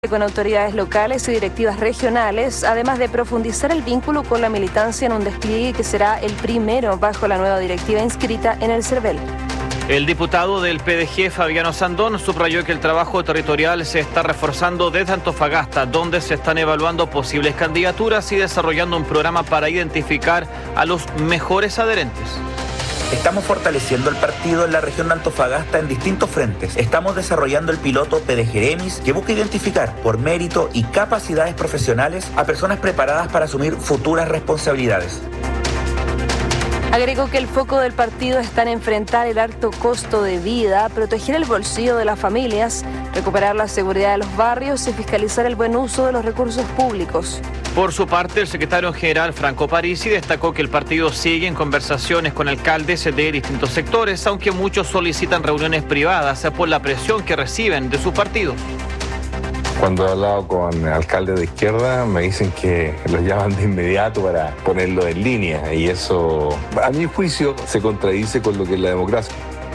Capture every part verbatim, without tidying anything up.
Con autoridades locales y directivas regionales, además de profundizar el vínculo con la militancia en un despliegue que será el primero bajo la nueva directiva inscrita en el CERVEL. El diputado del P D G, Fabiano Sandón, subrayó que el trabajo territorial se está reforzando desde Antofagasta, donde se están evaluando posibles candidaturas y desarrollando un programa para identificar a los mejores adherentes. Estamos fortaleciendo el partido en la región de Antofagasta en distintos frentes. Estamos desarrollando el piloto P D G-EREMIS, que busca identificar por mérito y capacidades profesionales a personas preparadas para asumir futuras responsabilidades. Agregó que el foco del partido está en enfrentar el alto costo de vida, proteger el bolsillo de las familias, recuperar la seguridad de los barrios y fiscalizar el buen uso de los recursos públicos. Por su parte, el secretario general Franco Parisi destacó que el partido sigue en conversaciones con alcaldes de distintos sectores, aunque muchos solicitan reuniones privadas por la presión que reciben de sus partidos. Cuando he hablado con alcaldes de izquierda me dicen que los llaman de inmediato para ponerlo en línea y eso, a mi juicio, se contradice con lo que es la democracia.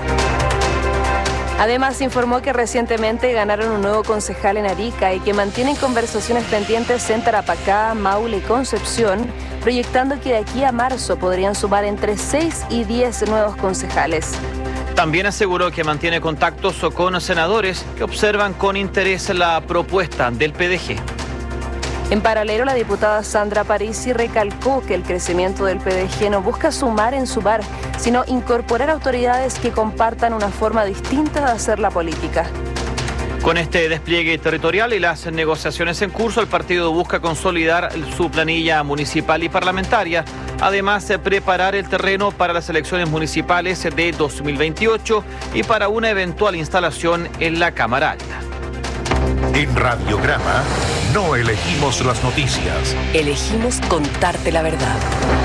Además, informó que recientemente ganaron un nuevo concejal en Arica y que mantienen conversaciones pendientes en Tarapacá, Maule y Concepción, proyectando que de aquí a marzo podrían sumar entre seis y diez nuevos concejales. También aseguró que mantiene contactos con senadores que observan con interés la propuesta del P D G. En paralelo, la diputada Sandra Parisi recalcó que el crecimiento del P D G no busca sumar en sumar, sino incorporar autoridades que compartan una forma distinta de hacer la política. Con este despliegue territorial y las negociaciones en curso, el partido busca consolidar su planilla municipal y parlamentaria. Además, preparar el terreno para las elecciones municipales de dos mil veintiocho y para una eventual instalación en la Cámara Alta. En Radiograma no elegimos las noticias. Elegimos contarte la verdad.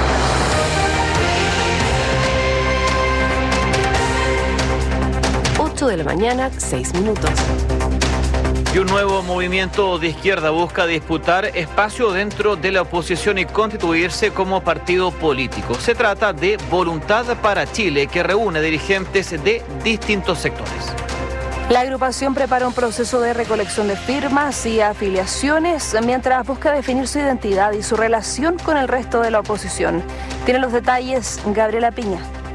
ocho de la mañana, seis minutos. Y un nuevo movimiento de izquierda busca disputar espacio dentro de la oposición y constituirse como partido político. Se trata de Voluntad para Chile, que reúne dirigentes de distintos sectores. La agrupación prepara un proceso de recolección de firmas y afiliaciones mientras busca definir su identidad y su relación con el resto de la oposición. Tiene los detalles Gabriela Piña.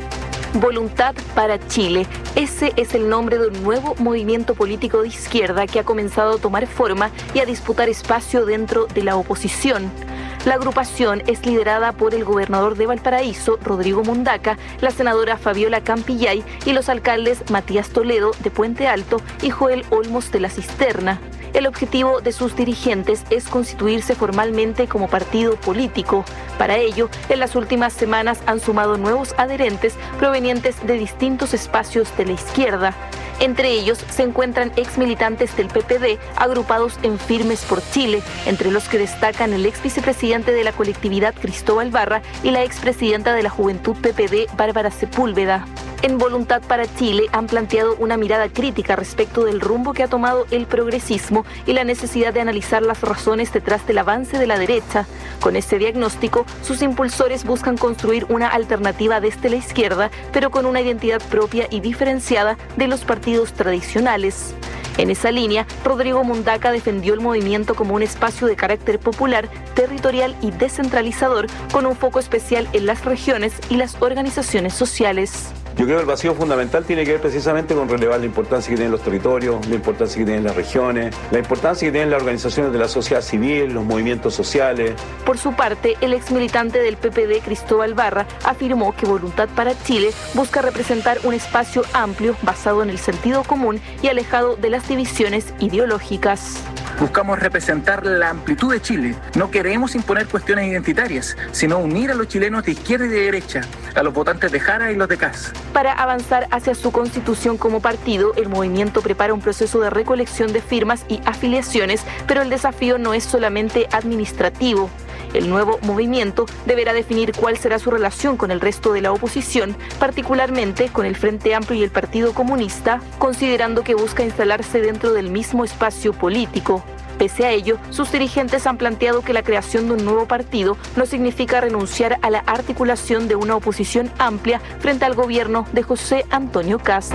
Voluntad para Chile. Ese es el nombre de un nuevo movimiento político de izquierda que ha comenzado a tomar forma y a disputar espacio dentro de la oposición. La agrupación es liderada por el gobernador de Valparaíso, Rodrigo Mundaca, la senadora Fabiola Campillay y los alcaldes Matías Toledo de Puente Alto y Joel Olmos de la Cisterna. El objetivo de sus dirigentes es constituirse formalmente como partido político. Para ello, en las últimas semanas han sumado nuevos adherentes provenientes de distintos espacios de la izquierda. Entre ellos se encuentran ex militantes del P P D agrupados en Firmes por Chile, entre los que destacan el ex vicepresidente de la colectividad Cristóbal Barra y la expresidenta de la Juventud P P D Bárbara Sepúlveda. En Voluntad para Chile han planteado una mirada crítica respecto del rumbo que ha tomado el progresismo y la necesidad de analizar las razones detrás del avance de la derecha. Con este diagnóstico, sus impulsores buscan construir una alternativa desde la izquierda, pero con una identidad propia y diferenciada de los partidos tradicionales. En esa línea, Rodrigo Mundaca defendió el movimiento como un espacio de carácter popular, territorial y descentralizador, con un foco especial en las regiones y las organizaciones sociales. Yo creo que el vacío fundamental tiene que ver precisamente con relevar la importancia que tienen los territorios, la importancia que tienen las regiones, la importancia que tienen las organizaciones de la sociedad civil, los movimientos sociales. Por su parte, el ex militante del P P D, Cristóbal Barra, afirmó que Voluntad para Chile busca representar un espacio amplio basado en el sentido común y alejado de las divisiones ideológicas. Buscamos representar la amplitud de Chile. No queremos imponer cuestiones identitarias, sino unir a los chilenos de izquierda y de derecha, a los votantes de Jara y los de Kast. Para avanzar hacia su constitución como partido, el movimiento prepara un proceso de recolección de firmas y afiliaciones, pero el desafío no es solamente administrativo. El nuevo movimiento deberá definir cuál será su relación con el resto de la oposición, particularmente con el Frente Amplio y el Partido Comunista, considerando que busca instalarse dentro del mismo espacio político. Pese a ello, sus dirigentes han planteado que la creación de un nuevo partido no significa renunciar a la articulación de una oposición amplia frente al gobierno de José Antonio Kast.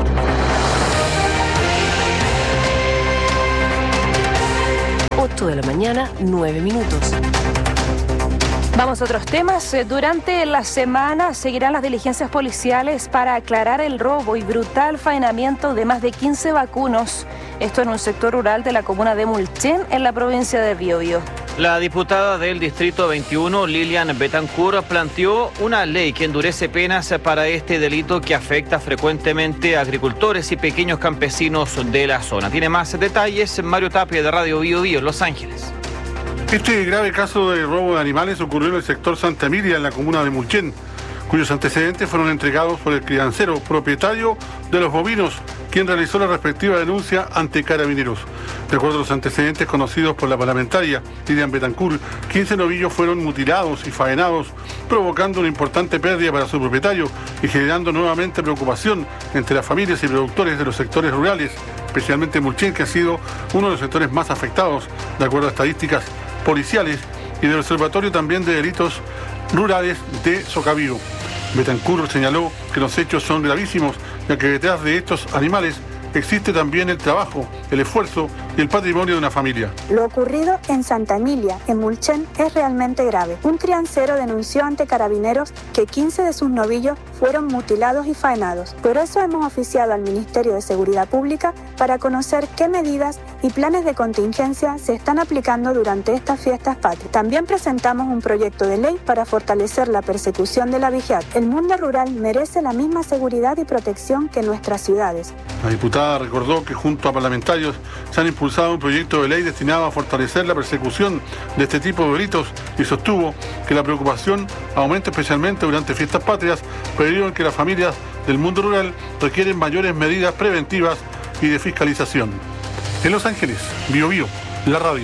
ocho de la mañana, nueve minutos. Vamos a otros temas. Durante la semana seguirán las diligencias policiales para aclarar el robo y brutal faenamiento de más de quince vacunos. Esto en un sector rural de la comuna de Mulchen, en la provincia de Biobío. La diputada del Distrito veintiuno, Lilian Betancourt, planteó una ley que endurece penas para este delito que afecta frecuentemente a agricultores y pequeños campesinos de la zona. Tiene más detalles Mario Tapia de Radio Biobío en Los Ángeles. Este grave caso de robo de animales ocurrió en el sector Santa Emilia, en la comuna de Mulchen, cuyos antecedentes fueron entregados por el criancero propietario de los bovinos, quien realizó la respectiva denuncia ante Carabineros. De acuerdo a los antecedentes conocidos por la parlamentaria Lilian Betancourt, quince novillos fueron mutilados y faenados, provocando una importante pérdida para su propietario y generando nuevamente preocupación entre las familias y productores de los sectores rurales, especialmente Mulchen, que ha sido uno de los sectores más afectados, de acuerdo a estadísticas policiales y del Observatorio también de Delitos Rurales de Socavío. Betancourt señaló que los hechos son gravísimos, ya que detrás de estos animales existe también el trabajo, el esfuerzo y el patrimonio de una familia. Lo ocurrido en Santa Emilia, en Mulchen, es realmente grave. Un criancero denunció ante Carabineros que quince de sus novillos fueron mutilados y faenados. Por eso hemos oficiado al Ministerio de Seguridad Pública para conocer qué medidas y planes de contingencia se están aplicando durante estas fiestas patrias. También presentamos un proyecto de ley para fortalecer la persecución de la vejez. El mundo rural merece la misma seguridad y protección que nuestras ciudades. La diputada recordó que junto a parlamentarios se han impulsado un proyecto de ley destinado a fortalecer la persecución de este tipo de delitos y sostuvo que la preocupación aumenta especialmente durante fiestas patrias, debido a que las familias del mundo rural requieren mayores medidas preventivas y de fiscalización. En Los Ángeles, Biobío, la radio.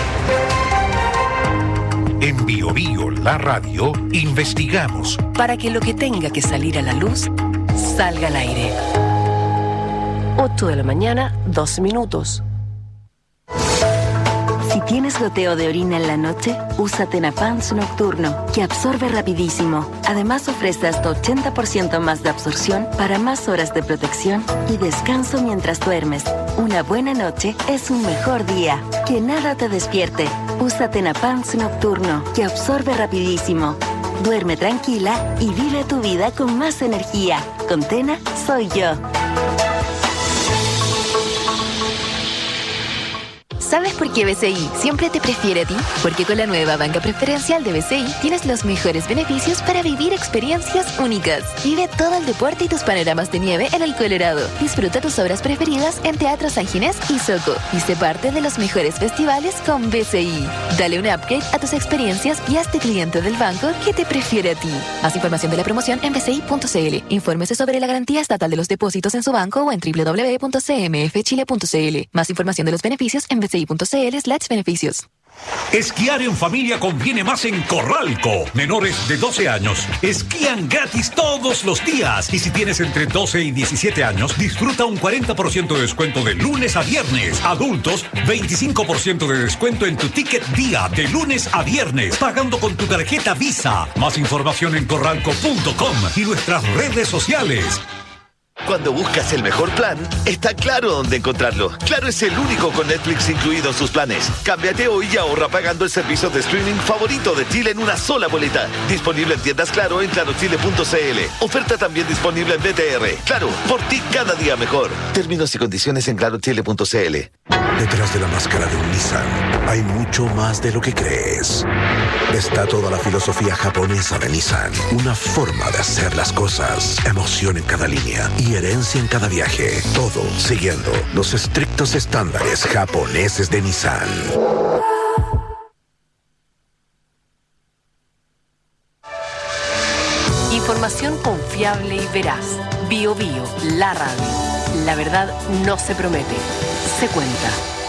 En Biobío, la radio, investigamos para que lo que tenga que salir a la luz salga al aire. ocho de la mañana, doce minutos. Si tienes goteo de orina en la noche, usa Tenapans Nocturno, que absorbe rapidísimo. Además ofrece hasta ochenta por ciento más de absorción para más horas de protección y descanso mientras duermes. Una buena noche es un mejor día. Que nada te despierte. Usa Tenapans Nocturno, que absorbe rapidísimo. Duerme tranquila y vive tu vida con más energía. Con Tena, soy yo. ¿Sabes por qué B C I siempre te prefiere a ti? Porque con la nueva banca preferencial de B C I tienes los mejores beneficios para vivir experiencias únicas. Vive todo el deporte y tus panoramas de nieve en el Colorado. Disfruta tus obras preferidas en Teatro San Ginés y Soco. Y sé parte de los mejores festivales con B C I. Dale un upgrade a tus experiencias y hazte cliente del banco que te prefiere a ti. Más información de la promoción en b c i punto c l. Infórmese sobre la garantía estatal de los depósitos en su banco o en w w w punto c m f chile punto c l. Más información de los beneficios en b c i punto c l slash beneficios. Esquiar en familia conviene más en Corralco. Menores de doce años esquían gratis todos los días. Y si tienes entre doce y diecisiete años, disfruta un cuarenta por ciento de descuento de lunes a viernes. Adultos, veinticinco por ciento de descuento en tu ticket día de lunes a viernes, pagando con tu tarjeta Visa. Más información en corralco punto com y nuestras redes sociales. Cuando buscas el mejor plan, está Claro dónde encontrarlo. Claro es el único con Netflix incluido en sus planes. Cámbiate hoy y ahorra pagando el servicio de streaming favorito de Chile en una sola boleta. Disponible en tiendas Claro en claro chile punto c l. Oferta también disponible en B T R. Claro, por ti cada día mejor. Términos y condiciones en claro chile punto c l. Detrás de la máscara de un Nissan hay mucho más de lo que crees. Está toda la filosofía japonesa de Nissan. Una forma de hacer las cosas. Emoción en cada línea y herencia en cada viaje. Todo siguiendo los estrictos estándares japoneses de Nissan. Información confiable y veraz. Biobío, la radio. La verdad no se promete, se cuenta.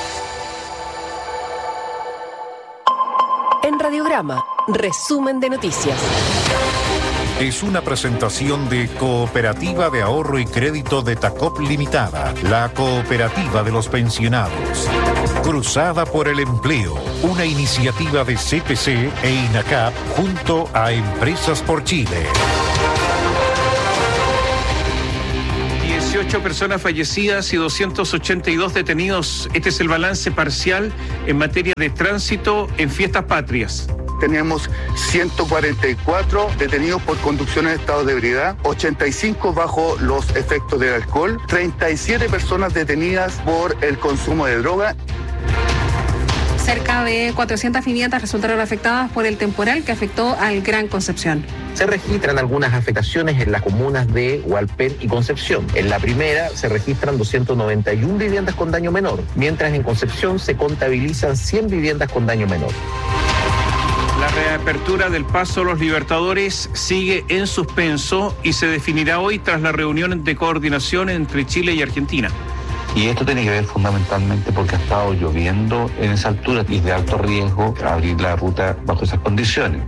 En Radiograma, resumen de noticias. Es una presentación de Cooperativa de Ahorro y Crédito de Tacop Limitada, la cooperativa de los pensionados. Cruzada por el Empleo, una iniciativa de C P C e INACAP junto a Empresas por Chile. dieciocho personas fallecidas y doscientos ochenta y dos detenidos. Este es el balance parcial en materia de tránsito en fiestas patrias. Tenemos ciento cuarenta y cuatro detenidos por conducción en estado de ebriedad, ochenta y cinco bajo los efectos del alcohol, treinta y siete personas detenidas por el consumo de droga. Cerca de cuatrocientas viviendas resultaron afectadas por el temporal que afectó al Gran Concepción. Se registran algunas afectaciones en las comunas de Hualpén y Concepción. En la primera se registran doscientas noventa y una viviendas con daño menor, mientras en Concepción se contabilizan cien viviendas con daño menor. La reapertura del Paso Los Libertadores sigue en suspenso y se definirá hoy tras la reunión de coordinación entre Chile y Argentina. Y esto tiene que ver fundamentalmente porque ha estado lloviendo en esa altura y es de alto riesgo abrir la ruta bajo esas condiciones.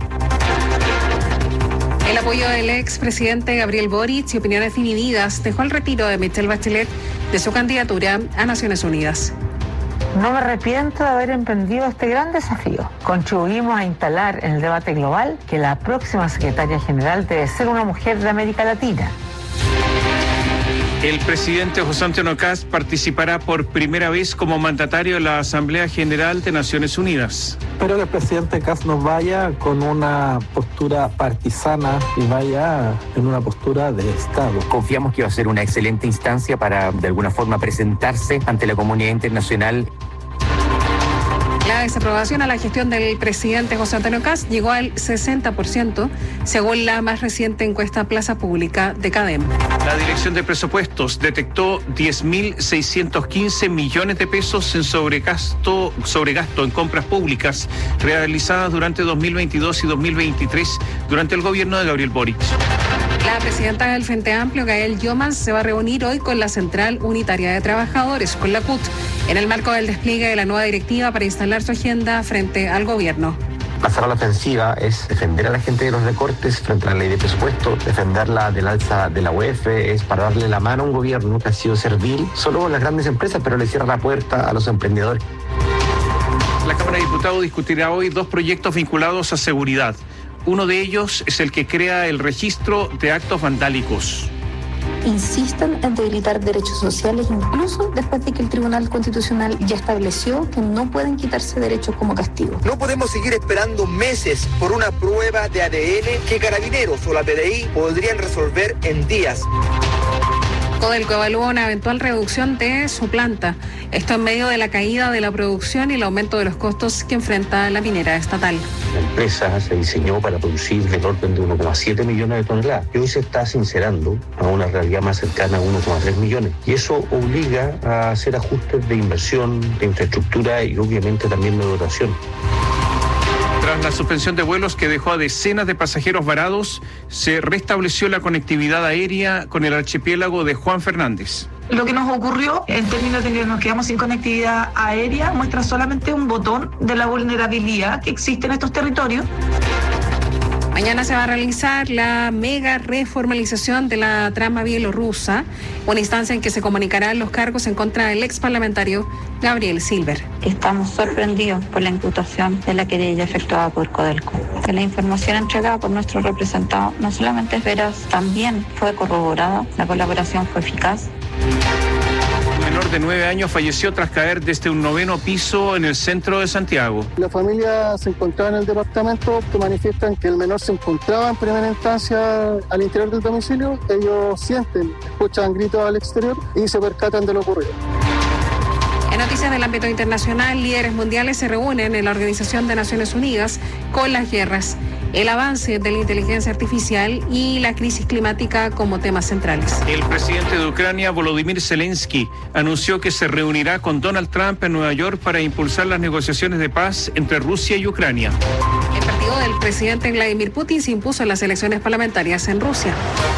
El apoyo del expresidente Gabriel Boric y opiniones divididas dejó el retiro de Michelle Bachelet de su candidatura a Naciones Unidas. No me arrepiento de haber emprendido este gran desafío. Contribuimos a instalar en el debate global que la próxima secretaria general debe ser una mujer de América Latina. El presidente José Antonio Kast participará por primera vez como mandatario de la Asamblea General de Naciones Unidas. Espero que el presidente Kast nos vaya con una postura partisana y vaya en una postura de Estado. Confiamos que va a ser una excelente instancia para, de alguna forma, presentarse ante la comunidad internacional. La desaprobación a la gestión del presidente José Antonio Kast llegó al sesenta por ciento, según la más reciente encuesta Plaza Pública de CADEM. La Dirección de Presupuestos detectó diez mil seiscientos quince millones de pesos en sobregasto, sobregasto en compras públicas realizadas durante dos mil veintidós y dos mil veintitrés durante el gobierno de Gabriel Boric. La presidenta del Frente Amplio, Gael Llomans, se va a reunir hoy con la Central Unitaria de Trabajadores, con la C U T, en el marco del despliegue de la nueva directiva para instalar su agenda frente al gobierno. Pasar a la ofensiva es defender a la gente de los recortes frente a la ley de presupuesto, defenderla del alza de la U E F, es para darle la mano a un gobierno que ha sido servil solo con las grandes empresas, pero le cierra la puerta a los emprendedores. La Cámara de Diputados discutirá hoy dos proyectos vinculados a seguridad. Uno de ellos es el que crea el registro de actos vandálicos. Insisten en debilitar derechos sociales, incluso después de que el Tribunal Constitucional ya estableció que no pueden quitarse derechos como castigo. No podemos seguir esperando meses por una prueba de A D N que Carabineros o la P D I podrían resolver en días. Codelco evalúa una eventual reducción de su planta. Esto en medio de la caída de la producción y el aumento de los costos que enfrenta la minera estatal. La empresa se diseñó para producir del orden de uno coma siete millones de toneladas y hoy se está sincerando a una realidad más cercana a uno coma tres millones. Y eso obliga a hacer ajustes de inversión, de infraestructura y obviamente también de dotación. Tras la suspensión de vuelos que dejó a decenas de pasajeros varados, se restableció la conectividad aérea con el archipiélago de Juan Fernández. Lo que nos ocurrió en términos de que nos quedamos sin conectividad aérea muestra solamente un botón de la vulnerabilidad que existe en estos territorios. Mañana se va a realizar la mega reformalización de la trama bielorrusa, una instancia en que se comunicarán los cargos en contra del ex parlamentario Gabriel Silver. Estamos sorprendidos por la imputación de la querella efectuada por Codelco. Que la información entregada por nuestro representado no solamente es veraz, también fue corroborada, la colaboración fue eficaz. Un menor de nueve años falleció tras caer desde un noveno piso en el centro de Santiago. La familia se encontraba en el departamento, que manifiestan que el menor se encontraba en primera instancia al interior del domicilio. Ellos sienten, escuchan gritos al exterior y se percatan de lo ocurrido. En noticias del ámbito internacional, líderes mundiales se reúnen en la Organización de Naciones Unidas con las guerras, el avance de la inteligencia artificial y la crisis climática como temas centrales. El presidente de Ucrania, Volodymyr Zelensky, anunció que se reunirá con Donald Trump en Nueva York para impulsar las negociaciones de paz entre Rusia y Ucrania. El partido del presidente Vladimir Putin se impuso en las elecciones parlamentarias en Rusia.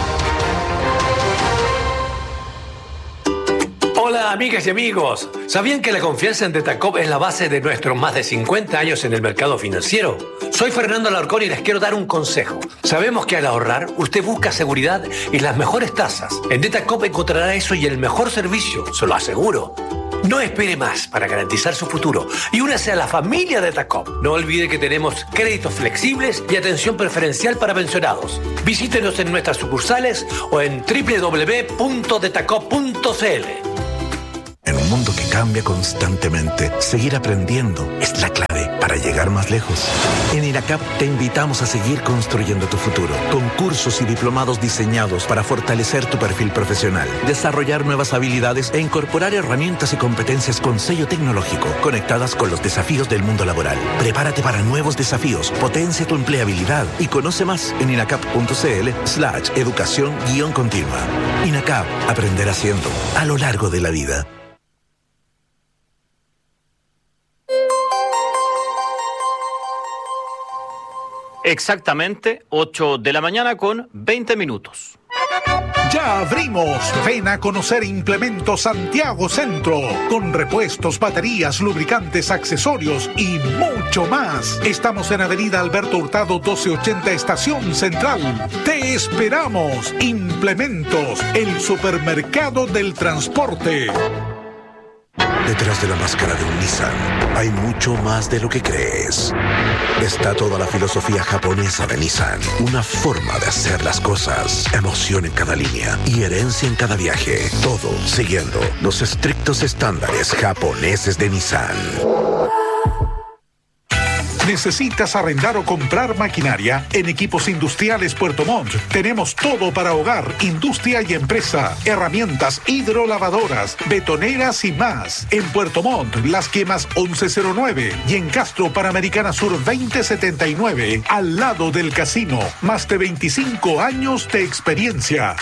Hola amigas y amigos, ¿sabían que la confianza en Detacop es la base de nuestros más de cincuenta años en el mercado financiero? Soy Fernando Alarcón y les quiero dar un consejo. Sabemos que al ahorrar usted busca seguridad y las mejores tasas. En Detacop encontrará eso y el mejor servicio, se lo aseguro. No espere más para garantizar su futuro y únase a la familia de TACOP. No olvide que tenemos créditos flexibles y atención preferencial para pensionados. Visítenos en nuestras sucursales o en doble u doble u doble u punto detacop punto c l. En un mundo que cambia constantemente, seguir aprendiendo es la clave para llegar más lejos. En INACAP te invitamos a seguir construyendo tu futuro, con cursos y diplomados diseñados para fortalecer tu perfil profesional, desarrollar nuevas habilidades e incorporar herramientas y competencias con sello tecnológico, conectadas con los desafíos del mundo laboral. Prepárate para nuevos desafíos, potencia tu empleabilidad y conoce más en inacap punto c l slash educación guión continua. INACAP, aprender haciendo, a lo largo de la vida. Exactamente ocho de la mañana con veinte minutos. Ya abrimos. Ven a conocer Implemento Santiago Centro, con repuestos, baterías, lubricantes, accesorios y mucho más. Estamos en Avenida Alberto Hurtado doce ochenta, Estación Central. Te esperamos. Implementos, el supermercado del transporte. Detrás de la máscara de un Nissan hay mucho más de lo que crees. Está toda la filosofía japonesa de Nissan, una forma de hacer las cosas, emoción en cada línea y herencia en cada viaje, todo siguiendo los estrictos estándares japoneses de Nissan. ¿Necesitas arrendar o comprar maquinaria? En Equipos Industriales Puerto Montt tenemos todo para hogar, industria y empresa. Herramientas hidrolavadoras, betoneras y más. En Puerto Montt, Las Quemas once cero nueve y en Castro, Panamericana Sur veinte setenta y nueve, al lado del casino. Más de veinticinco años de experiencia.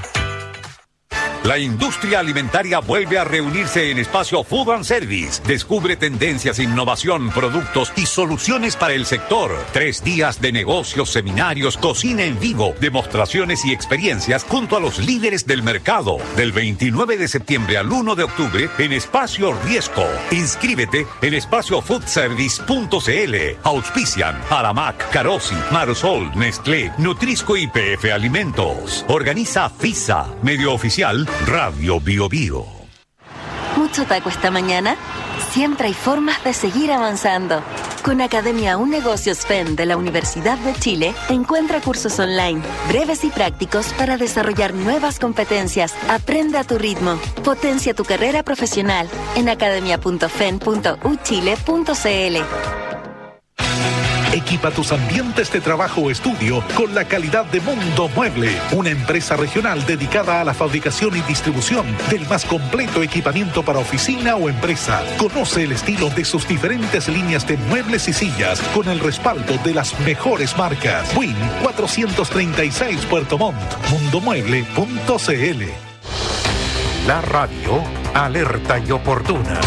La industria alimentaria vuelve a reunirse en Espacio Food and Service. Descubre tendencias, innovación, productos y soluciones para el sector. Tres días de negocios, seminarios, cocina en vivo, demostraciones y experiencias junto a los líderes del mercado. Del veintinueve de septiembre al uno de octubre en Espacio Riesco. Inscríbete en espacio food service punto c l. Auspician Aramac, Carosi, Marsol, Nestlé, Nutrisco y P F Alimentos. Organiza FISA, medio oficial Radio Bio Bio. ¿Mucho taco esta mañana? Siempre hay formas de seguir avanzando. Con Academia Un Negocios F E N de la Universidad de Chile, encuentra cursos online, breves y prácticos para desarrollar nuevas competencias. Aprende a tu ritmo. Potencia tu carrera profesional en academia punto fen punto u chile punto c l. Equipa tus ambientes de trabajo o estudio con la calidad de Mundo Mueble, una empresa regional dedicada a la fabricación y distribución del más completo equipamiento para oficina o empresa. Conoce el estilo de sus diferentes líneas de muebles y sillas con el respaldo de las mejores marcas. Win cuatrocientos treinta y seis Puerto Montt, mundo mueble punto c l. La radio alerta y oportuna.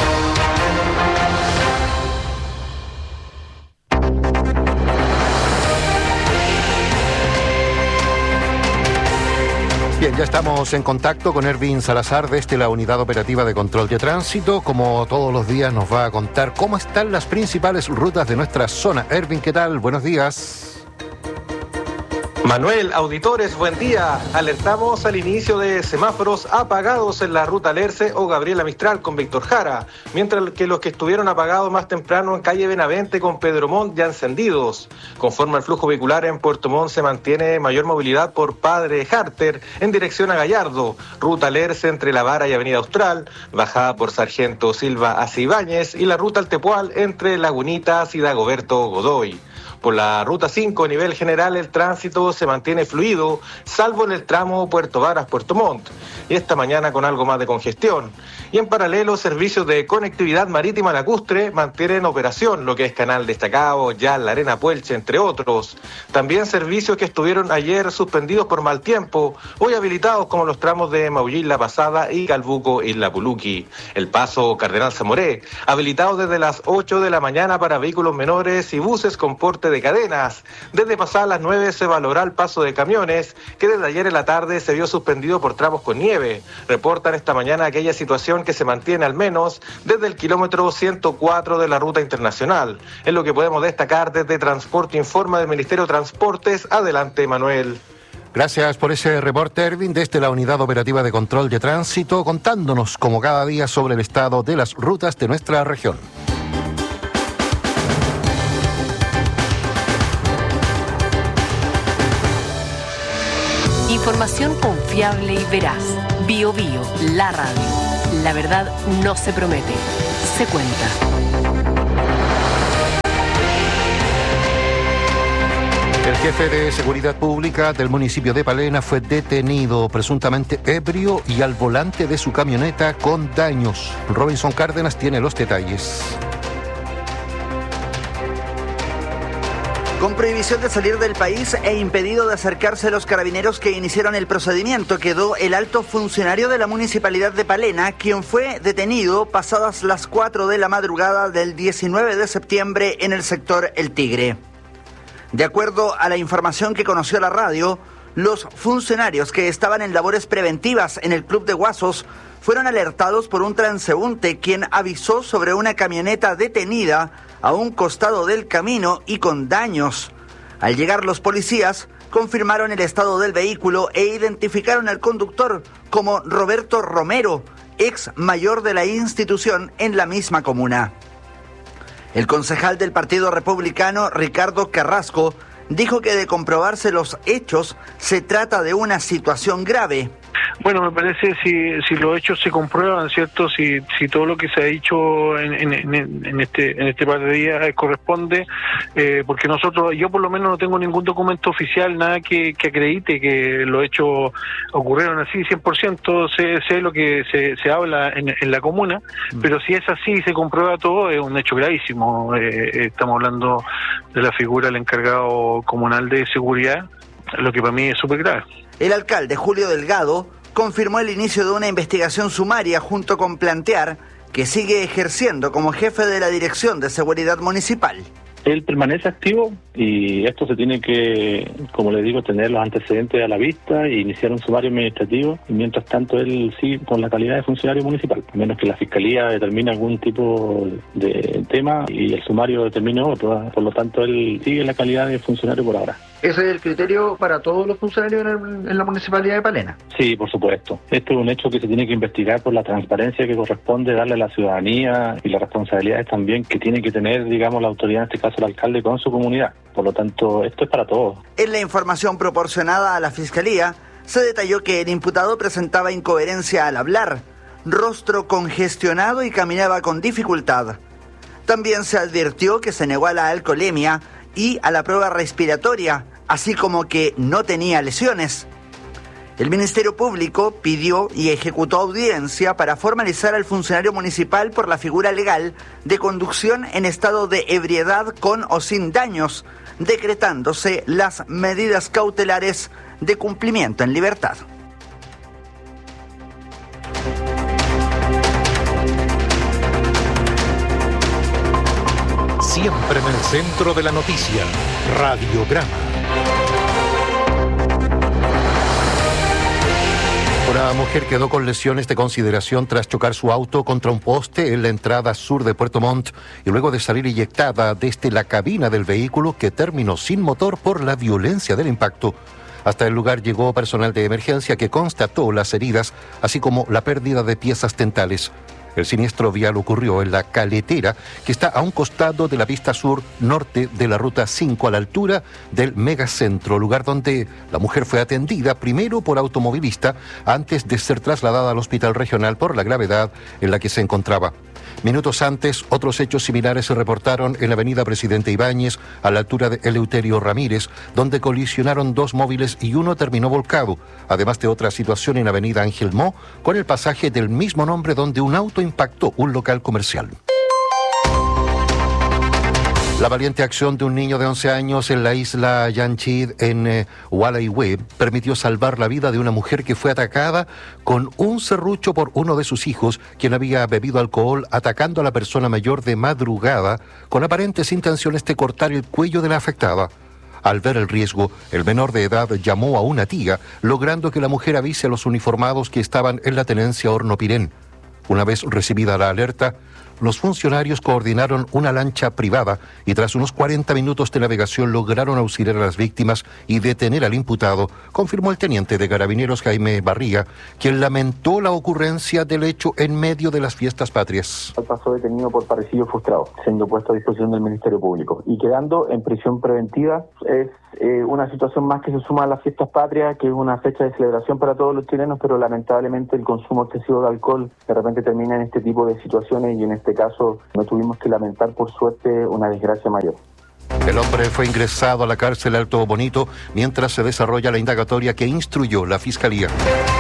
Bien, ya estamos en contacto con Erwin Salazar desde la Unidad Operativa de Control de Tránsito. Como todos los días nos va a contar cómo están las principales rutas de nuestra zona. Erwin, ¿qué tal? Buenos días. Manuel, auditores, buen día. Alertamos al inicio de semáforos apagados en la ruta Lerce o Gabriela Mistral con Víctor Jara, mientras que los que estuvieron apagados más temprano en calle Benavente con Pedro Montt ya encendidos. Conforme al flujo vehicular en Puerto Montt se mantiene mayor movilidad por Padre Harter en dirección a Gallardo, ruta Lerce entre La Vara y Avenida Austral, bajada por Sargento Silva hacia Ibáñez y la ruta Altepual entre Lagunitas y Dagoberto Godoy. Por la ruta cinco, a nivel general, el tránsito se mantiene fluido, salvo en el tramo Puerto Varas-Puerto Montt, y esta mañana con algo más de congestión. Y en paralelo, servicios de conectividad marítima lacustre mantienen operación, lo que es Canal Destacado, ya La Arena Puelche, entre otros. También servicios que estuvieron ayer suspendidos por mal tiempo, hoy habilitados como los tramos de Maullín La Pasada y Calbuco Isla Puluqui. El paso Cardenal Zamoré, habilitado desde las ocho de la mañana para vehículos menores y buses con porte de cadenas. Desde pasadas las nueve se valorará el paso de camiones, que desde ayer en la tarde se vio suspendido por tramos con nieve. Reportan esta mañana aquella situación que se mantiene al menos desde el kilómetro ciento cuatro de la ruta internacional. Es lo que podemos destacar desde Transporte Informa del Ministerio de Transportes. Adelante, Manuel. Gracias por ese reporte, Erwin, desde la Unidad Operativa de Control de Tránsito, contándonos como cada día sobre el estado de las rutas de nuestra región. Información confiable y veraz. Bio Bio, la radio. La verdad no se promete, se cuenta. El jefe de Seguridad Pública del municipio de Palena fue detenido presuntamente ebrio y al volante de su camioneta con daños. Robinson Cárdenas tiene los detalles. Con prohibición de salir del país e impedido de acercarse a los carabineros que iniciaron el procedimiento, quedó el alto funcionario de la Municipalidad de Palena, quien fue detenido pasadas las cuatro de la madrugada del diecinueve de septiembre en el sector El Tigre. De acuerdo a la información que conoció la radio, los funcionarios que estaban en labores preventivas en el Club de Guasos fueron alertados por un transeúnte quien avisó sobre una camioneta detenida a un costado del camino y con daños. Al llegar los policías, confirmaron el estado del vehículo e identificaron al conductor como Roberto Romero, ex mayor de la institución en la misma comuna. El concejal del Partido Republicano, Ricardo Carrasco, dijo que de comprobarse los hechos, se trata de una situación grave. Bueno, me parece si si los hechos se comprueban, ¿cierto? Si si todo lo que se ha dicho en, en, en este en este par de días corresponde, eh, porque nosotros, yo por lo menos no tengo ningún documento oficial, nada que, que acredite que los hechos ocurrieron así, cien por ciento, sé, sé lo que se, se habla en, en la comuna, mm. pero si es así y se comprueba todo, es un hecho gravísimo. Eh, estamos hablando de la figura del encargado comunal de seguridad, lo que para mí es súper grave. El alcalde Julio Delgado confirmó el inicio de una investigación sumaria junto con plantear que sigue ejerciendo como jefe de la Dirección de Seguridad Municipal. Él permanece activo y esto se tiene que, como le digo, tener los antecedentes a la vista e iniciar un sumario administrativo. Y mientras tanto, él sigue con la calidad de funcionario municipal, a menos que la Fiscalía determine algún tipo de tema y el sumario determine otro. Por lo tanto, él sigue la calidad de funcionario por ahora. ¿Ese es el criterio para todos los funcionarios en, el, en la Municipalidad de Palena? Sí, por supuesto. Esto es un hecho que se tiene que investigar por la transparencia que corresponde darle a la ciudadanía y las responsabilidades también que tiene que tener, digamos, la autoridad, en este caso el alcalde, con su comunidad. Por lo tanto, esto es para todos. En la información proporcionada a la Fiscalía, se detalló que el imputado presentaba incoherencia al hablar, rostro congestionado y caminaba con dificultad. También se advirtió que se negó a la alcoholemia y a la prueba respiratoria, así como que no tenía lesiones. El Ministerio Público pidió y ejecutó audiencia para formalizar al funcionario municipal por la figura legal de conducción en estado de ebriedad con o sin daños, decretándose las medidas cautelares de cumplimiento en libertad. Siempre en el centro de la noticia, Radiograma. Una mujer quedó con lesiones de consideración tras chocar su auto contra un poste en la entrada sur de Puerto Montt y luego de salir eyectada desde la cabina del vehículo que terminó sin motor por la violencia del impacto. Hasta el lugar llegó personal de emergencia que constató las heridas, así como la pérdida de piezas dentales. El siniestro vial ocurrió en la Caletera, que está a un costado de la pista sur norte de la ruta cinco, a la altura del megacentro, lugar donde la mujer fue atendida primero por automovilista antes de ser trasladada al hospital regional por la gravedad en la que se encontraba. Minutos antes, otros hechos similares se reportaron en la avenida Presidente Ibáñez, a la altura de Eleuterio Ramírez, donde colisionaron dos móviles y uno terminó volcado, además de otra situación en la avenida Ángel Mo, con el pasaje del mismo nombre donde un auto impactó un local comercial. La valiente acción de un niño de once años en la isla Yanchid, en eh, Walaihue, permitió salvar la vida de una mujer que fue atacada con un serrucho por uno de sus hijos, quien había bebido alcohol, atacando a la persona mayor de madrugada con aparentes intenciones de cortar el cuello de la afectada. Al ver el riesgo, el menor de edad llamó a una tía, logrando que la mujer avise a los uniformados que estaban en la tenencia Horno Pirén. Una vez recibida la alerta, los funcionarios coordinaron una lancha privada y tras unos cuarenta minutos de navegación lograron auxiliar a las víctimas y detener al imputado, confirmó el teniente de Carabineros Jaime Barriga, quien lamentó la ocurrencia del hecho en medio de las fiestas patrias. Pasó detenido por parricidio frustrado, siendo puesto a disposición del Ministerio Público y quedando en prisión preventiva. Es eh, una situación más que se suma a las fiestas patrias, que es una fecha de celebración para todos los chilenos, pero lamentablemente el consumo excesivo de alcohol de repente termina en este tipo de situaciones y en este caso no tuvimos que lamentar, por suerte, una desgracia mayor. El hombre fue ingresado a la cárcel Alto Bonito mientras se desarrolla la indagatoria que instruyó la Fiscalía.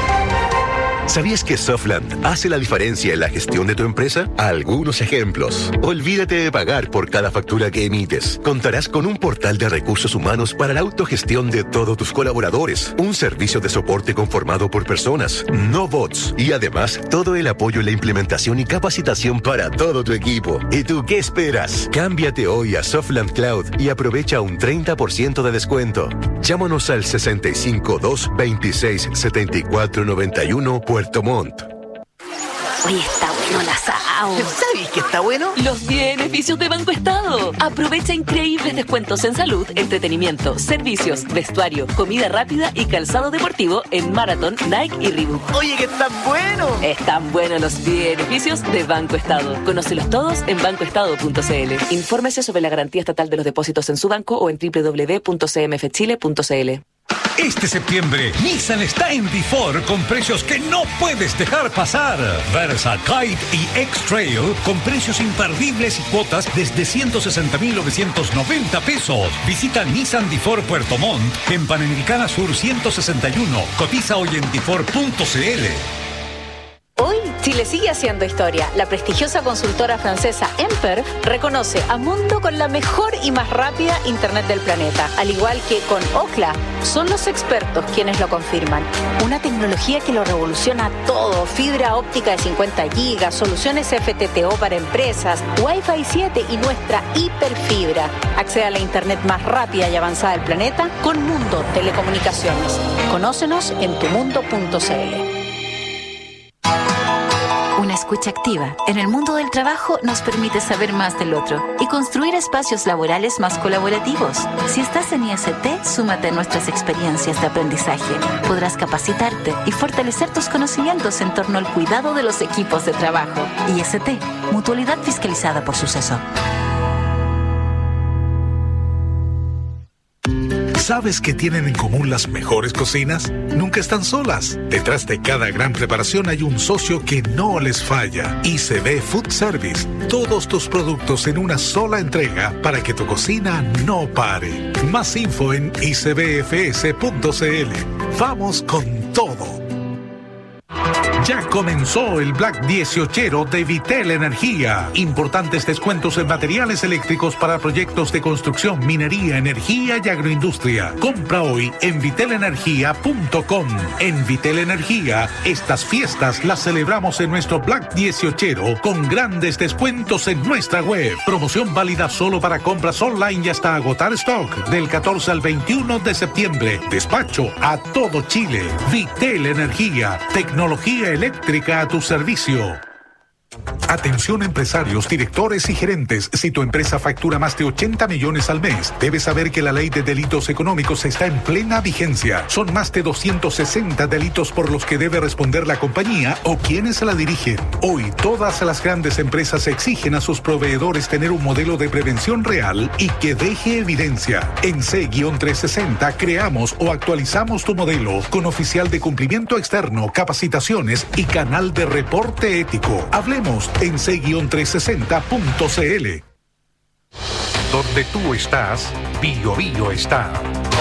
¿Sabías que Softland hace la diferencia en la gestión de tu empresa? Algunos ejemplos. Olvídate de pagar por cada factura que emites. Contarás con un portal de recursos humanos para la autogestión de todos tus colaboradores. Un servicio de soporte conformado por personas, no bots. Y además, todo el apoyo en la implementación y capacitación para todo tu equipo. ¿Y tú qué esperas? Cámbiate hoy a Softland Cloud y aprovecha un treinta por ciento de descuento. Llámanos al sesenta y cinco, dos, veintiséis, setenta y cuatro, noventa y uno Puerto Montt. Oye, está bueno el asado. ¿Sabes qué está bueno? Los beneficios de Banco Estado. Aprovecha increíbles descuentos en salud, entretenimiento, servicios, vestuario, comida rápida y calzado deportivo en Marathon, Nike y Reebok. Oye, que están buenos. Están buenos los beneficios de Banco Estado. Conócelos todos en banco estado punto c l. Infórmese sobre la garantía estatal de los depósitos en su banco o en doble u doble u doble u punto c m f chile punto c l. Este septiembre, Nissan está en D cuatro con precios que no puedes dejar pasar. Versa, Kite y X-Trail con precios imperdibles y cuotas desde ciento sesenta mil novecientos noventa pesos. Visita Nissan D cuatro Puerto Montt en Panamericana Sur ciento sesenta y uno. Cotiza hoy en d cuatro punto c l. Hoy, Chile sigue haciendo historia. La prestigiosa consultora francesa Emper reconoce a Mundo con la mejor y más rápida Internet del planeta. Al igual que con Ookla, son los expertos quienes lo confirman. Una tecnología que lo revoluciona todo. Fibra óptica de cincuenta gigas, soluciones F T T O para empresas, Wi-Fi siete y nuestra hiperfibra. Accede a la Internet más rápida y avanzada del planeta con Mundo Telecomunicaciones. Conócenos en tu mundo punto c l. Una escucha activa en el mundo del trabajo nos permite saber más del otro y construir espacios laborales más colaborativos. Si estás en I S T, súmate a nuestras experiencias de aprendizaje. Podrás capacitarte y fortalecer tus conocimientos en torno al cuidado de los equipos de trabajo. I S T, mutualidad fiscalizada por Suceso. ¿Sabes qué tienen en común las mejores cocinas? Nunca están solas. Detrás de cada gran preparación hay un socio que no les falla. I C B Food Service. Todos tus productos en una sola entrega para que tu cocina no pare. Más info en i c b f s punto c l. Vamos con todo. Ya comenzó el Black dieciochero de Vitel Energía. Importantes descuentos en materiales eléctricos para proyectos de construcción, minería, energía y agroindustria. Compra hoy en vitel energía punto com. En Vitel Energía, estas fiestas las celebramos en nuestro Black dieciochero con grandes descuentos en nuestra web. Promoción válida solo para compras online y hasta agotar stock del catorce al veintiuno de septiembre. Despacho a todo Chile. Vitel Energía. Tecnología eléctrica a tu servicio. Atención empresarios, directores y gerentes. Si tu empresa factura más de ochenta millones al mes, debes saber que la ley de delitos económicos está en plena vigencia. Son más de doscientos sesenta delitos por los que debe responder la compañía o quienes la dirigen. Hoy, todas las grandes empresas exigen a sus proveedores tener un modelo de prevención real y que deje evidencia. En C trescientos sesenta creamos o actualizamos tu modelo con oficial de cumplimiento externo, capacitaciones y canal de reporte ético. Hablemos en c trescientos sesenta punto c l. Donde tú estás, Bio Bio está.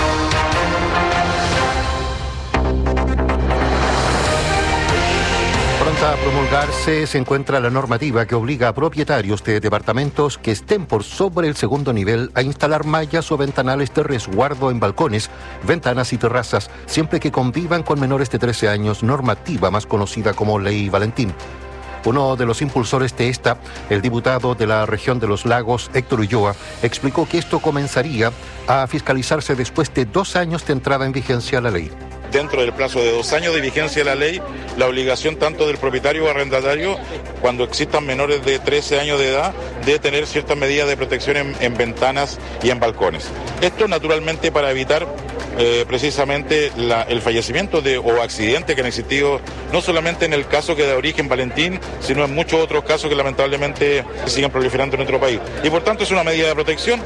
Pronta a promulgarse se encuentra la normativa que obliga a propietarios de departamentos que estén por sobre el segundo nivel a instalar mallas o ventanales de resguardo en balcones, ventanas y terrazas, siempre que convivan con menores de trece años, normativa más conocida como Ley Valentín. Uno de los impulsores de esta, el diputado de la región de los Lagos, Héctor Ulloa, explicó que esto comenzaría a fiscalizarse después de dos años de entrada en vigencia la ley. dentro del plazo de dos años de vigencia de la ley, la obligación tanto del propietario o arrendatario, cuando existan menores de trece años de edad, de tener ciertas medidas de protección en, en ventanas y en balcones. Esto naturalmente para evitar eh, precisamente la, el fallecimiento de, o accidentes que han existido, no solamente en el caso que da origen Valentín, sino en muchos otros casos que lamentablemente siguen proliferando en nuestro país. Y por tanto es una medida de protección.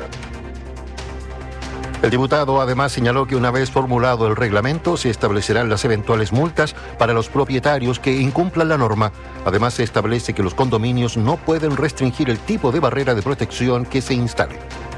El diputado además señaló que una vez formulado el reglamento se establecerán las eventuales multas para los propietarios que incumplan la norma. Además se establece que los condominios no pueden restringir el tipo de barrera de protección que se instale.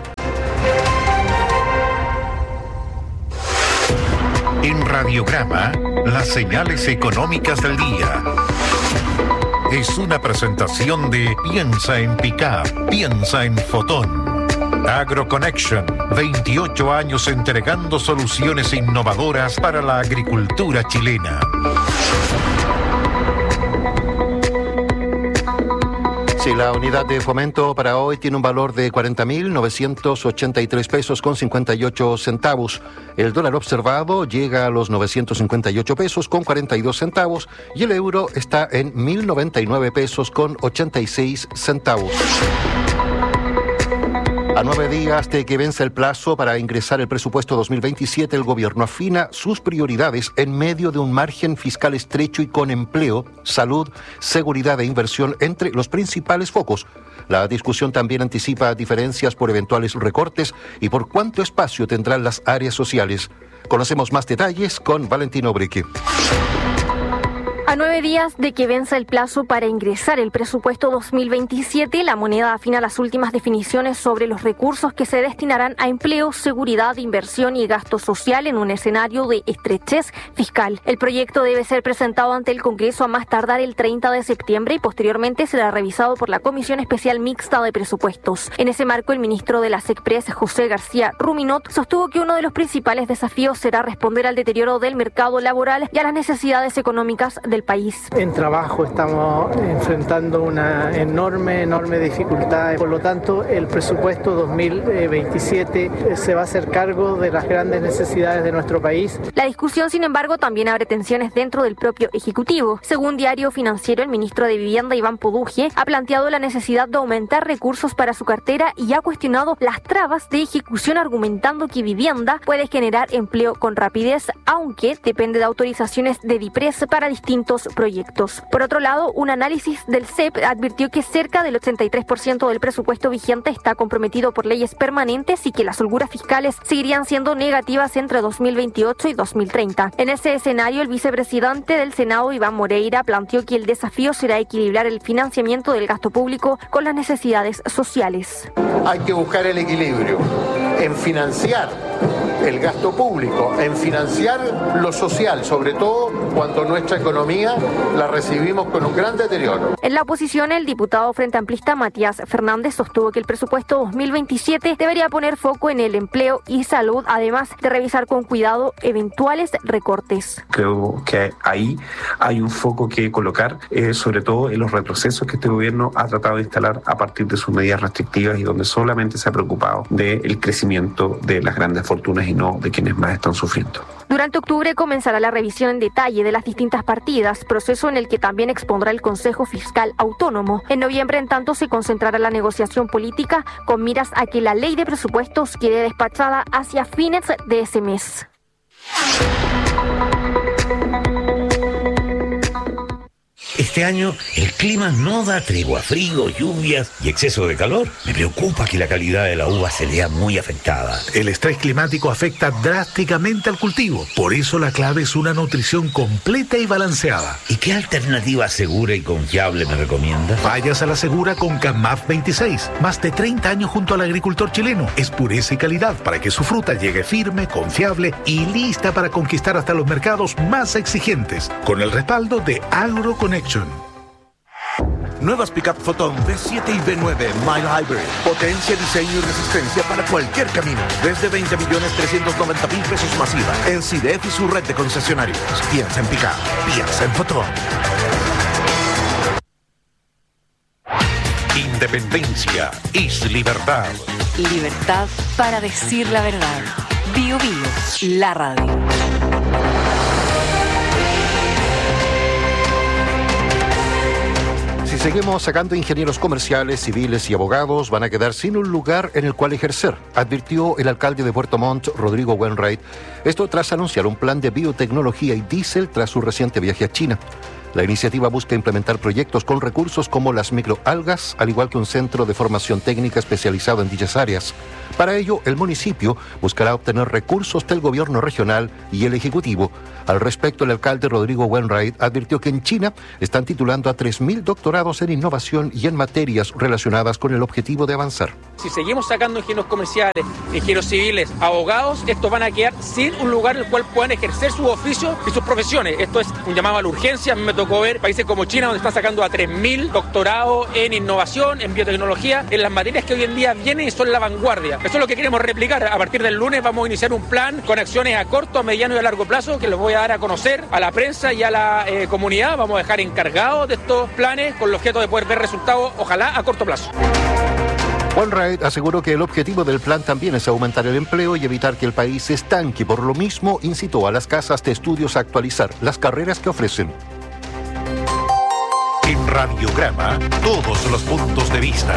En Radiograma, las señales económicas del día. Es una presentación de Piensa en Pickup, piensa en Fotón. AgroConnection, veintiocho años entregando soluciones innovadoras para la agricultura chilena. Sí, la unidad de fomento para hoy tiene un valor de cuarenta mil novecientos ochenta y tres pesos con cincuenta y ocho centavos. El dólar observado llega a los novecientos cincuenta y ocho pesos con cuarenta y dos centavos y el euro está en mil noventa y nueve pesos con ochenta y seis centavos. A nueve días de que vence el plazo para ingresar el presupuesto dos mil veintisiete, el gobierno afina sus prioridades en medio de un margen fiscal estrecho y con empleo, salud, seguridad e inversión entre los principales focos. La discusión también anticipa diferencias por eventuales recortes y por cuánto espacio tendrán las áreas sociales. Conocemos más detalles con Valentino Brique. A nueve días de que venza el plazo para ingresar el presupuesto dos mil veintisiete, la moneda afina las últimas definiciones sobre los recursos que se destinarán a empleo, seguridad, inversión y gasto social en un escenario de estrechez fiscal. El proyecto debe ser presentado ante el Congreso a más tardar el treinta de septiembre y posteriormente será revisado por la Comisión Especial Mixta de Presupuestos. En ese marco, el ministro de la SECPRES, José García Ruminot, sostuvo que uno de los principales desafíos será responder al deterioro del mercado laboral y a las necesidades económicas del país. En trabajo estamos enfrentando una enorme, enorme dificultad. Por lo tanto, el presupuesto dos mil veintisiete se va a hacer cargo de las grandes necesidades de nuestro país. La discusión, sin embargo, también abre tensiones dentro del propio Ejecutivo. Según Diario Financiero, el ministro de Vivienda, Iván Poduje, ha planteado la necesidad de aumentar recursos para su cartera y ha cuestionado las trabas de ejecución, argumentando que vivienda puede generar empleo con rapidez, aunque depende de autorizaciones de DIPRES para distintos proyectos. Por otro lado, un análisis del C E P advirtió que cerca del ochenta y tres por ciento del presupuesto vigente está comprometido por leyes permanentes y que las holguras fiscales seguirían siendo negativas entre dos mil veintiocho y dos mil treinta. En ese escenario, el vicepresidente del Senado, Iván Moreira, planteó que el desafío será equilibrar el financiamiento del gasto público con las necesidades sociales. Hay que buscar el equilibrio en financiar el gasto público, en financiar lo social, sobre todo cuando nuestra economía la recibimos con un gran deterioro. En la oposición, el diputado Frente Amplista Matías Fernández sostuvo que el presupuesto dos mil veintisiete debería poner foco en el empleo y salud, además de revisar con cuidado eventuales recortes. Creo que ahí hay un foco que colocar, eh, sobre todo en los retrocesos que este gobierno ha tratado de instalar a partir de sus medidas restrictivas y donde solamente se ha preocupado del crecimiento de las grandes fortunas y no de quienes más están sufriendo. Durante octubre comenzará la revisión en detalle de las distintas partidas, proceso en el que también expondrá el Consejo Fiscal Autónomo. En noviembre, en tanto, se concentrará la negociación política con miras a que la ley de presupuestos quede despachada hacia fines de ese mes. Este año el clima no da tregua, frío, lluvias y exceso de calor. Me preocupa que la calidad de la uva se vea muy afectada. El estrés climático afecta drásticamente al cultivo. Por eso la clave es una nutrición completa y balanceada. ¿Y qué alternativa segura y confiable me recomienda? Vayas a la segura con CAMAF veintiséis. Más de treinta años junto al agricultor chileno. Es pureza y calidad para que su fruta llegue firme, confiable y lista para conquistar hasta los mercados más exigentes. Con el respaldo de AgroConnection. Nuevas Pickup Fotón B siete y B nueve Mile Hybrid. Potencia, diseño y resistencia para cualquier camino. Desde veinte millones trescientos noventa mil pesos masiva. En C I D E F y su red de concesionarios. Piensa en Pickup. Piensa en Fotón. Independencia es libertad. Libertad para decir la verdad. Bio Bio, la radio. seguimos sacando ingenieros comerciales, civiles y abogados, van a quedar sin un lugar en el cual ejercer, advirtió el alcalde de Puerto Montt, Rodrigo Wainwright. Esto tras anunciar un plan de biotecnología y diésel tras su reciente viaje a China. La iniciativa busca implementar proyectos con recursos como las microalgas, al igual que un centro de formación técnica especializado en dichas áreas. Para ello, el municipio buscará obtener recursos del gobierno regional y el ejecutivo. Al respecto, el alcalde Rodrigo Wainwright advirtió que en China están titulando a tres mil doctorados en innovación y en materias relacionadas con el objetivo de avanzar. Si seguimos sacando ingenieros comerciales, ingenieros civiles, abogados, estos van a quedar sin un lugar en el cual puedan ejercer su oficio y sus profesiones. Esto es un llamado a la urgencia. A mí me tocó ver países como China, donde están sacando a tres mil doctorados en innovación, en biotecnología, en las materias que hoy en día vienen y son la vanguardia. Eso es lo que queremos replicar. A partir del lunes vamos a iniciar un plan con acciones a corto, a mediano y a largo plazo que los voy a dar a conocer a la prensa y a la eh, comunidad. Vamos a dejar encargados de estos planes con el objeto de poder ver resultados, ojalá a corto plazo. Wainwright aseguró que el objetivo del plan también es aumentar el empleo y evitar que el país se estanque. Por lo mismo, incitó a las casas de estudios a actualizar las carreras que ofrecen. En Radiograma, todos los puntos de vista.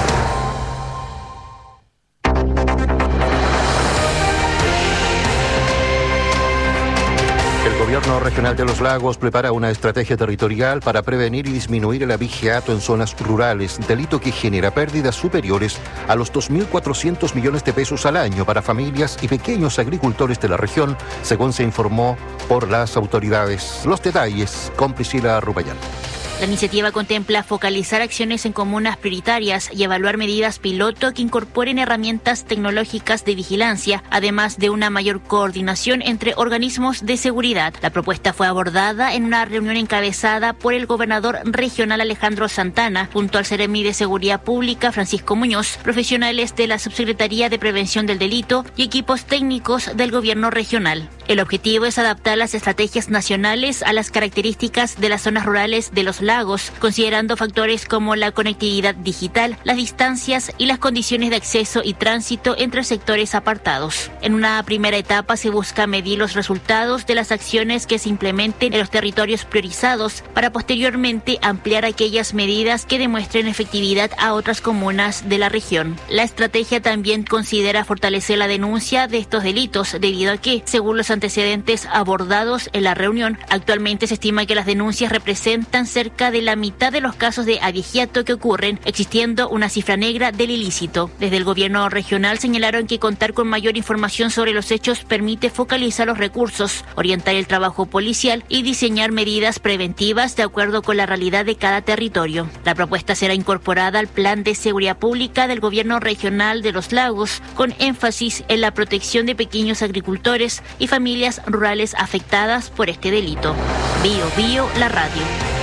El gobierno regional de Los Lagos prepara una estrategia territorial para prevenir y disminuir el abigeato en zonas rurales, delito que genera pérdidas superiores a los dos mil cuatrocientos millones de pesos al año para familias y pequeños agricultores de la región, según se informó por las autoridades. Los detalles con Priscila Rubayán. La iniciativa contempla focalizar acciones en comunas prioritarias y evaluar medidas piloto que incorporen herramientas tecnológicas de vigilancia, además de una mayor coordinación entre organismos de seguridad. La propuesta fue abordada en una reunión encabezada por el gobernador regional Alejandro Santana, junto al Seremi de Seguridad Pública Francisco Muñoz, profesionales de la Subsecretaría de Prevención del Delito y equipos técnicos del gobierno regional. El objetivo es adaptar las estrategias nacionales a las características de las zonas rurales de los lagos, considerando factores como la conectividad digital, las distancias y las condiciones de acceso y tránsito entre sectores apartados. En una primera etapa se busca medir los resultados de las acciones que se implementen en los territorios priorizados para posteriormente ampliar aquellas medidas que demuestren efectividad a otras comunas de la región. La estrategia también considera fortalecer la denuncia de estos delitos, debido a que, según los antecedentes abordados en la reunión, actualmente se estima que las denuncias representan cerca de la mitad de los casos de abigeato que ocurren, existiendo una cifra negra del ilícito. Desde el gobierno regional señalaron que contar con mayor información sobre los hechos permite focalizar los recursos, orientar el trabajo policial y diseñar medidas preventivas de acuerdo con la realidad de cada territorio. La propuesta será incorporada al Plan de Seguridad Pública del Gobierno Regional de Los Lagos, con énfasis en la protección de pequeños agricultores y familias rurales afectadas por este delito. Bio Bio, la radio.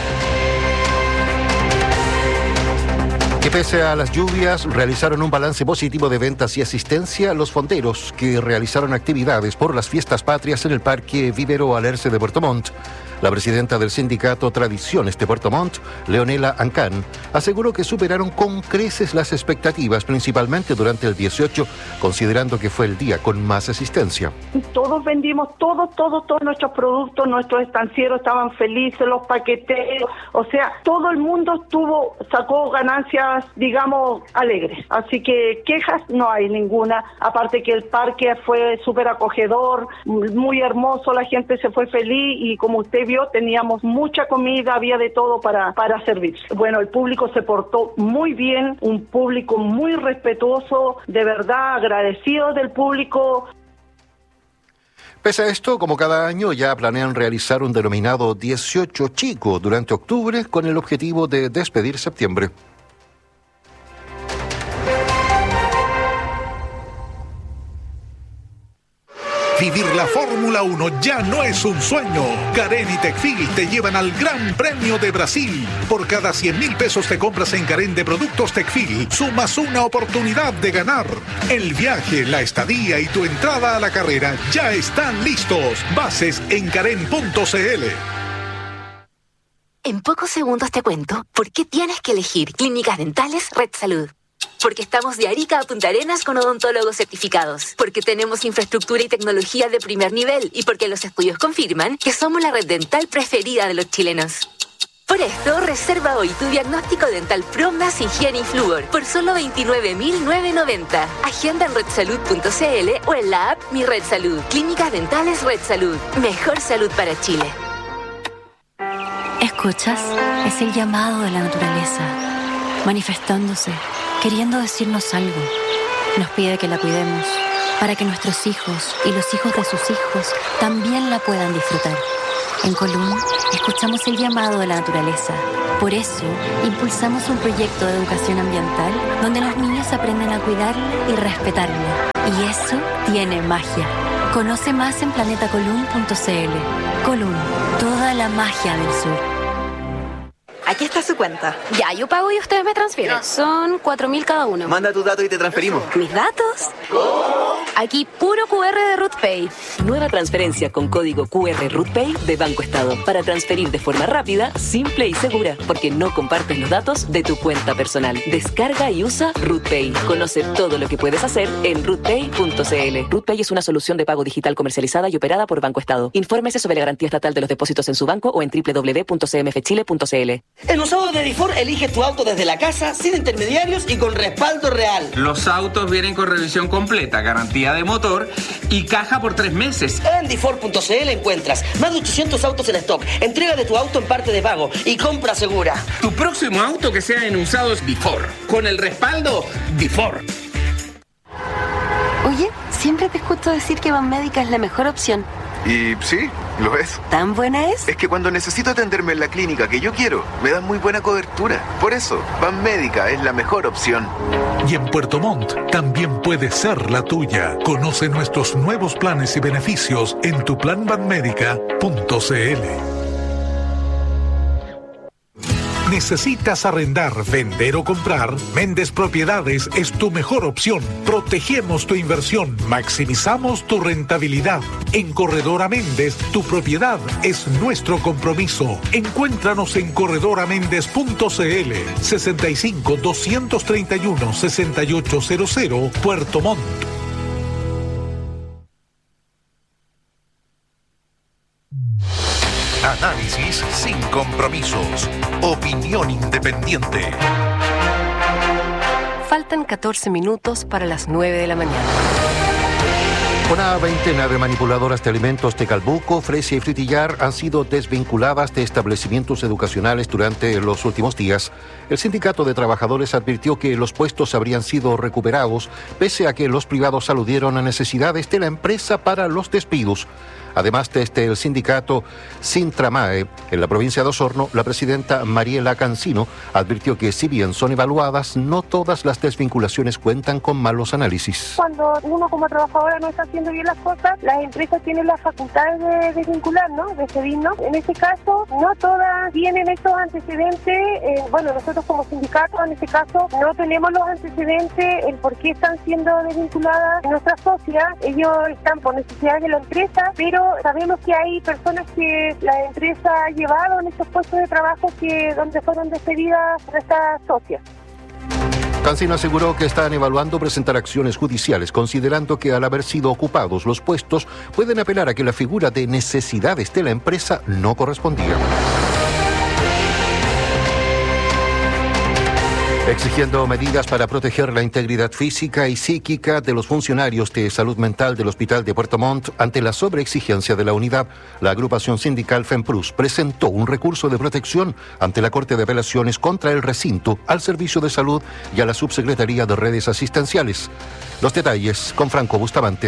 Que pese a las lluvias, realizaron un balance positivo de ventas y asistencia los fonderos que realizaron actividades por las fiestas patrias en el Parque Vivero Alerce de Puerto Montt. La presidenta del sindicato Tradiciones de Puerto Montt, Leonela Ancán, aseguró que superaron con creces las expectativas, principalmente durante el dieciocho, considerando que fue el día con más asistencia. Todos vendimos todo, todo, todos nuestros productos, nuestros estancieros estaban felices, los paqueteros, o sea, todo el mundo tuvo, sacó ganancias, digamos, alegres. Así que quejas no hay ninguna, aparte que el parque fue súper acogedor, muy hermoso, la gente se fue feliz y como usted vio, teníamos mucha comida, había de todo para, para servir. Bueno, el público se portó muy bien, un público muy respetuoso, de verdad agradecido del público. Pese a esto, como cada año, ya planean realizar un denominado dieciocho Chico durante octubre con el objetivo de despedir septiembre. Vivir la Fórmula uno ya no es un sueño. Carén y Tecfil te llevan al Gran Premio de Brasil. Por cada cien mil pesos te compras en Carén de productos Tecfil, sumas una oportunidad de ganar. El viaje, la estadía y tu entrada a la carrera ya están listos. Bases en carén punto c l. En pocos segundos te cuento por qué tienes que elegir Clínicas Dentales Red Salud. Porque estamos de Arica a Punta Arenas con odontólogos certificados. Porque tenemos infraestructura y tecnología de primer nivel. Y porque los estudios confirman que somos la red dental preferida de los chilenos. Por esto, reserva hoy tu diagnóstico dental Promas Higiene y Flúor por solo veintinueve mil novecientos noventa. Agenda en red salud punto c l o en la app Mi Red Salud. Clínicas Dentales Red Salud. Mejor salud para Chile. ¿Escuchas? Es el llamado de la naturaleza, manifestándose, queriendo decirnos algo. Nos pide que la cuidemos, para que nuestros hijos y los hijos de sus hijos también la puedan disfrutar. En Colún, escuchamos el llamado de la naturaleza. Por eso, impulsamos un proyecto de educación ambiental donde los niños aprenden a cuidarla y respetarla. Y eso tiene magia. Conoce más en planeta colún punto c l. Colún, toda la magia del sur. Aquí está su cuenta. Ya, yo pago y ustedes me transfieren. No. Son cuatro mil cada uno. Manda tus datos y te transferimos. ¿Mis datos? Aquí puro Q R de RootPay. Nueva transferencia con código Q R RootPay de Banco Estado. Para transferir de forma rápida, simple y segura. Porque no compartes los datos de tu cuenta personal. Descarga y usa RootPay. Conoce todo lo que puedes hacer en rootpay punto c l. RootPay es una solución de pago digital comercializada y operada por Banco Estado. Infórmese sobre la garantía estatal de los depósitos en su banco o en doble u doble u doble u punto c m f chile punto c l. En Usado de Difor elige tu auto desde la casa, sin intermediarios y con respaldo real. Los autos vienen con revisión completa, garantía de motor y caja por tres meses. En difor punto c l encuentras más de ochocientos autos en stock, entrega de tu auto en parte de pago y compra segura. Tu próximo auto que sea en Usados Difor, con el respaldo Difor. Oye, siempre te escucho decir que Banmédica es la mejor opción. Y sí, lo es. ¿Tan buena es? Es que cuando necesito atenderme en la clínica que yo quiero, me dan muy buena cobertura. Por eso, Banmédica es la mejor opción. Y en Puerto Montt también puede ser la tuya. Conoce nuestros nuevos planes y beneficios en tu plan banmédica punto c l. ¿Necesitas arrendar, vender o comprar? Méndez Propiedades es tu mejor opción. Protegemos tu inversión, maximizamos tu rentabilidad. En Corredora Méndez, tu propiedad es nuestro compromiso. Encuéntranos en corredora méndez punto c l. sesenta y cinco, doscientos treinta y uno, sesenta y ocho cero cero, Puerto Montt. Análisis sin compromisos. Opinión independiente. Faltan catorce minutos para las nueve de la mañana. Una veintena de manipuladoras de alimentos de Calbuco, Fresia y Frutillar han sido desvinculadas de establecimientos educacionales durante los últimos días. El sindicato de trabajadores advirtió que los puestos habrían sido recuperados, pese a que los privados aludieron a necesidades de la empresa para los despidos. Además, desde el sindicato Sintramae, en la provincia de Osorno, la presidenta Mariela Cancino advirtió que si bien son evaluadas, no todas las desvinculaciones cuentan con malos análisis. Cuando uno como trabajadora no está haciendo bien las cosas, las empresas tienen la facultad de desvincular, ¿no? De despedirnos. En este caso, no todas tienen estos antecedentes. Eh, bueno, nosotros como sindicato, en este caso, no tenemos los antecedentes, el por qué están siendo desvinculadas nuestras socias. Ellos están por necesidades de la empresa, pero sabemos que hay personas que la empresa ha llevado en estos puestos de trabajo que donde fueron despedidas nuestras socias. Cancino aseguró que están evaluando presentar acciones judiciales, considerando que al haber sido ocupados los puestos, pueden apelar a que la figura de necesidades de la empresa no correspondía. Exigiendo medidas para proteger la integridad física y psíquica de los funcionarios de salud mental del Hospital de Puerto Montt ante la sobreexigencia de la unidad, la agrupación sindical FEMPRUS presentó un recurso de protección ante la Corte de Apelaciones contra el recinto, al Servicio de Salud y a la Subsecretaría de Redes Asistenciales. Los detalles con Franco Bustamante.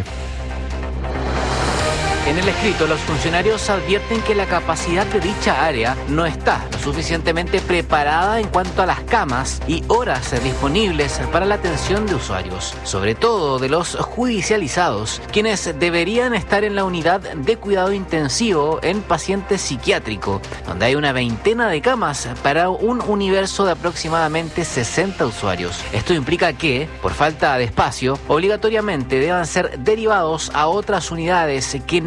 En el escrito, los funcionarios advierten que la capacidad de dicha área no está lo suficientemente preparada en cuanto a las camas y horas disponibles para la atención de usuarios, sobre todo de los judicializados, quienes deberían estar en la unidad de cuidado intensivo en paciente psiquiátrico, donde hay una veintena de camas para un universo de aproximadamente sesenta usuarios. Esto implica que, por falta de espacio, obligatoriamente deban ser derivados a otras unidades que no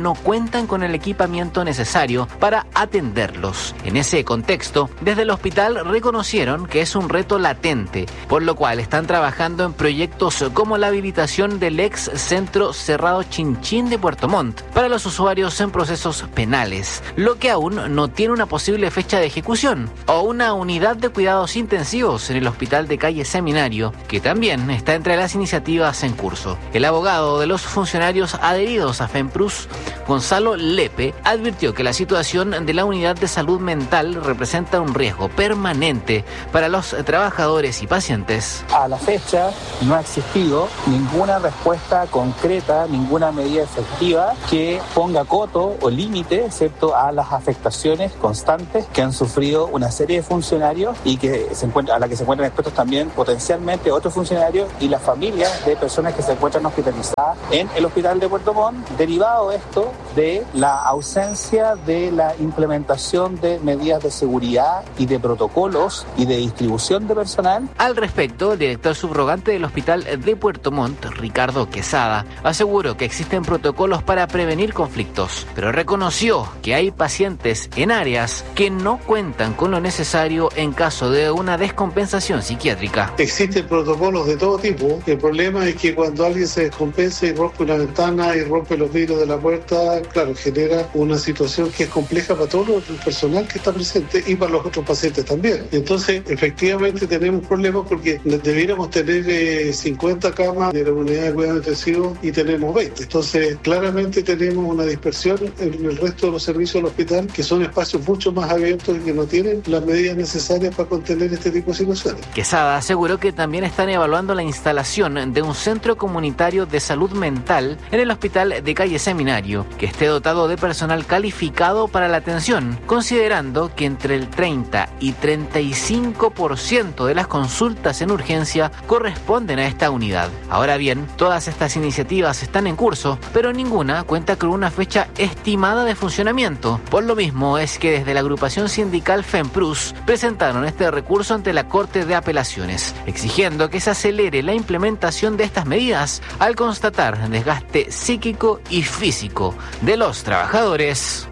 no cuentan con el equipamiento necesario para atenderlos. En ese contexto, desde el hospital reconocieron que es un reto latente, por lo cual están trabajando en proyectos como la habilitación del ex Centro Cerrado Chinchín de Puerto Montt para los usuarios en procesos penales, lo que aún no tiene una posible fecha de ejecución, o una unidad de cuidados intensivos en el hospital de calle Seminario, que también está entre las iniciativas en curso. El abogado de los funcionarios adheridos a FEMPRUS, Gonzalo Lepe, advirtió que la situación de la unidad de salud mental representa un riesgo permanente para los trabajadores y pacientes. A la fecha no ha existido ninguna respuesta concreta, ninguna medida efectiva que ponga coto o límite, excepto a las afectaciones constantes que han sufrido una serie de funcionarios y que se encuentra, a la que se encuentran expuestos también potencialmente otros funcionarios y las familias de personas que se encuentran hospitalizadas en el hospital de Puerto Montt, derivado esto de la ausencia de la implementación de medidas de seguridad y de protocolos y de distribución de personal. Al respecto, el director subrogante del hospital de Puerto Montt, Ricardo Quesada, aseguró que existen protocolos para prevenir conflictos, pero reconoció que hay pacientes en áreas que no cuentan con lo necesario en caso de una descompensación psiquiátrica. Existen protocolos de todo tipo. El problema es que cuando alguien se descompensa y rompe una ventana y rompe los vidrios de la puerta, claro, genera una situación que es compleja para todo el personal que está presente y para los otros pacientes también. Entonces, efectivamente tenemos problemas porque debiéramos tener eh, cincuenta camas de la unidad de cuidado intensivo y tenemos veinte. Entonces, claramente tenemos una dispersión en el resto de los servicios del hospital, que son espacios mucho más abiertos y que no tienen las medidas necesarias para contener este tipo de situaciones. Quesada aseguró que también están evaluando la instalación de un centro comunitario de salud mental en el hospital de calle Seminario, que esté dotado de personal calificado para la atención, considerando que entre el treinta y treinta y cinco por ciento de las consultas en urgencia corresponden a esta unidad. Ahora bien, todas estas iniciativas están en curso, pero ninguna cuenta con una fecha estimada de funcionamiento. Por lo mismo es que desde la agrupación sindical FEMPRUS presentaron este recurso ante la Corte de Apelaciones, exigiendo que se acelere la implementación de estas medidas al constatar desgaste psíquico y físico de los trabajadores.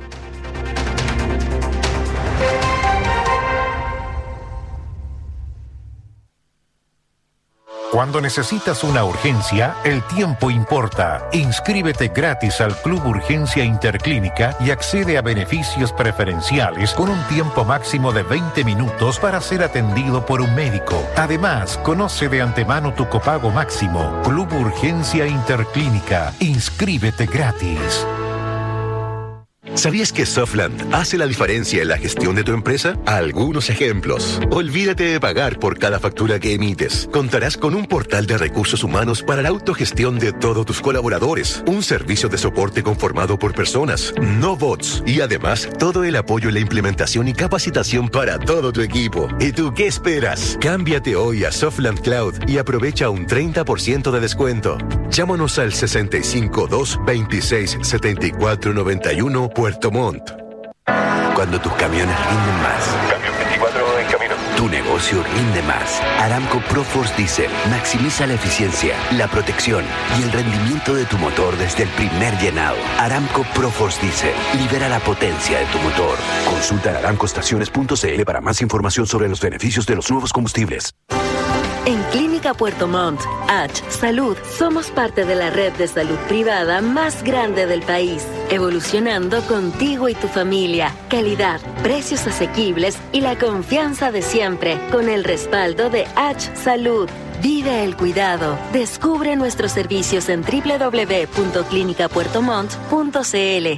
Cuando necesitas una urgencia, el tiempo importa. Inscríbete gratis al Club Urgencia Interclínica y accede a beneficios preferenciales con un tiempo máximo de veinte minutos para ser atendido por un médico. Además, conoce de antemano tu copago máximo. Club Urgencia Interclínica. Inscríbete gratis. ¿Sabías que Softland hace la diferencia en la gestión de tu empresa? Algunos ejemplos. Olvídate de pagar por cada factura que emites. Contarás con un portal de recursos humanos para la autogestión de todos tus colaboradores. Un servicio de soporte conformado por personas, no bots. Y además, todo el apoyo en la implementación y capacitación para todo tu equipo. ¿Y tú qué esperas? Cámbiate hoy a Softland Cloud y aprovecha un treinta por ciento de descuento. Llámanos al sesenta y cinco, dos, veintiséis, setenta y cuatro, noventa y uno Puerto Montt. Cuando tus camiones rinden más. Camión veinticuatro en camino. Tu negocio rinde más. Aramco ProForce Diesel maximiza la eficiencia, la protección y el rendimiento de tu motor desde el primer llenado. Aramco ProForce Diesel libera la potencia de tu motor. Consulta en aramco estaciones punto c l para más información sobre los beneficios de los nuevos combustibles. En Clínica Puerto Montt, H Salud, somos parte de la red de salud privada más grande del país, evolucionando contigo y tu familia. Calidad, precios asequibles y la confianza de siempre, con el respaldo de H Salud. Vive el cuidado. Descubre nuestros servicios en doble u doble u doble u punto clínica puerto montt punto c l.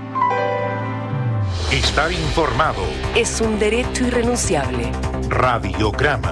Estar informado es un derecho irrenunciable. Radiograma.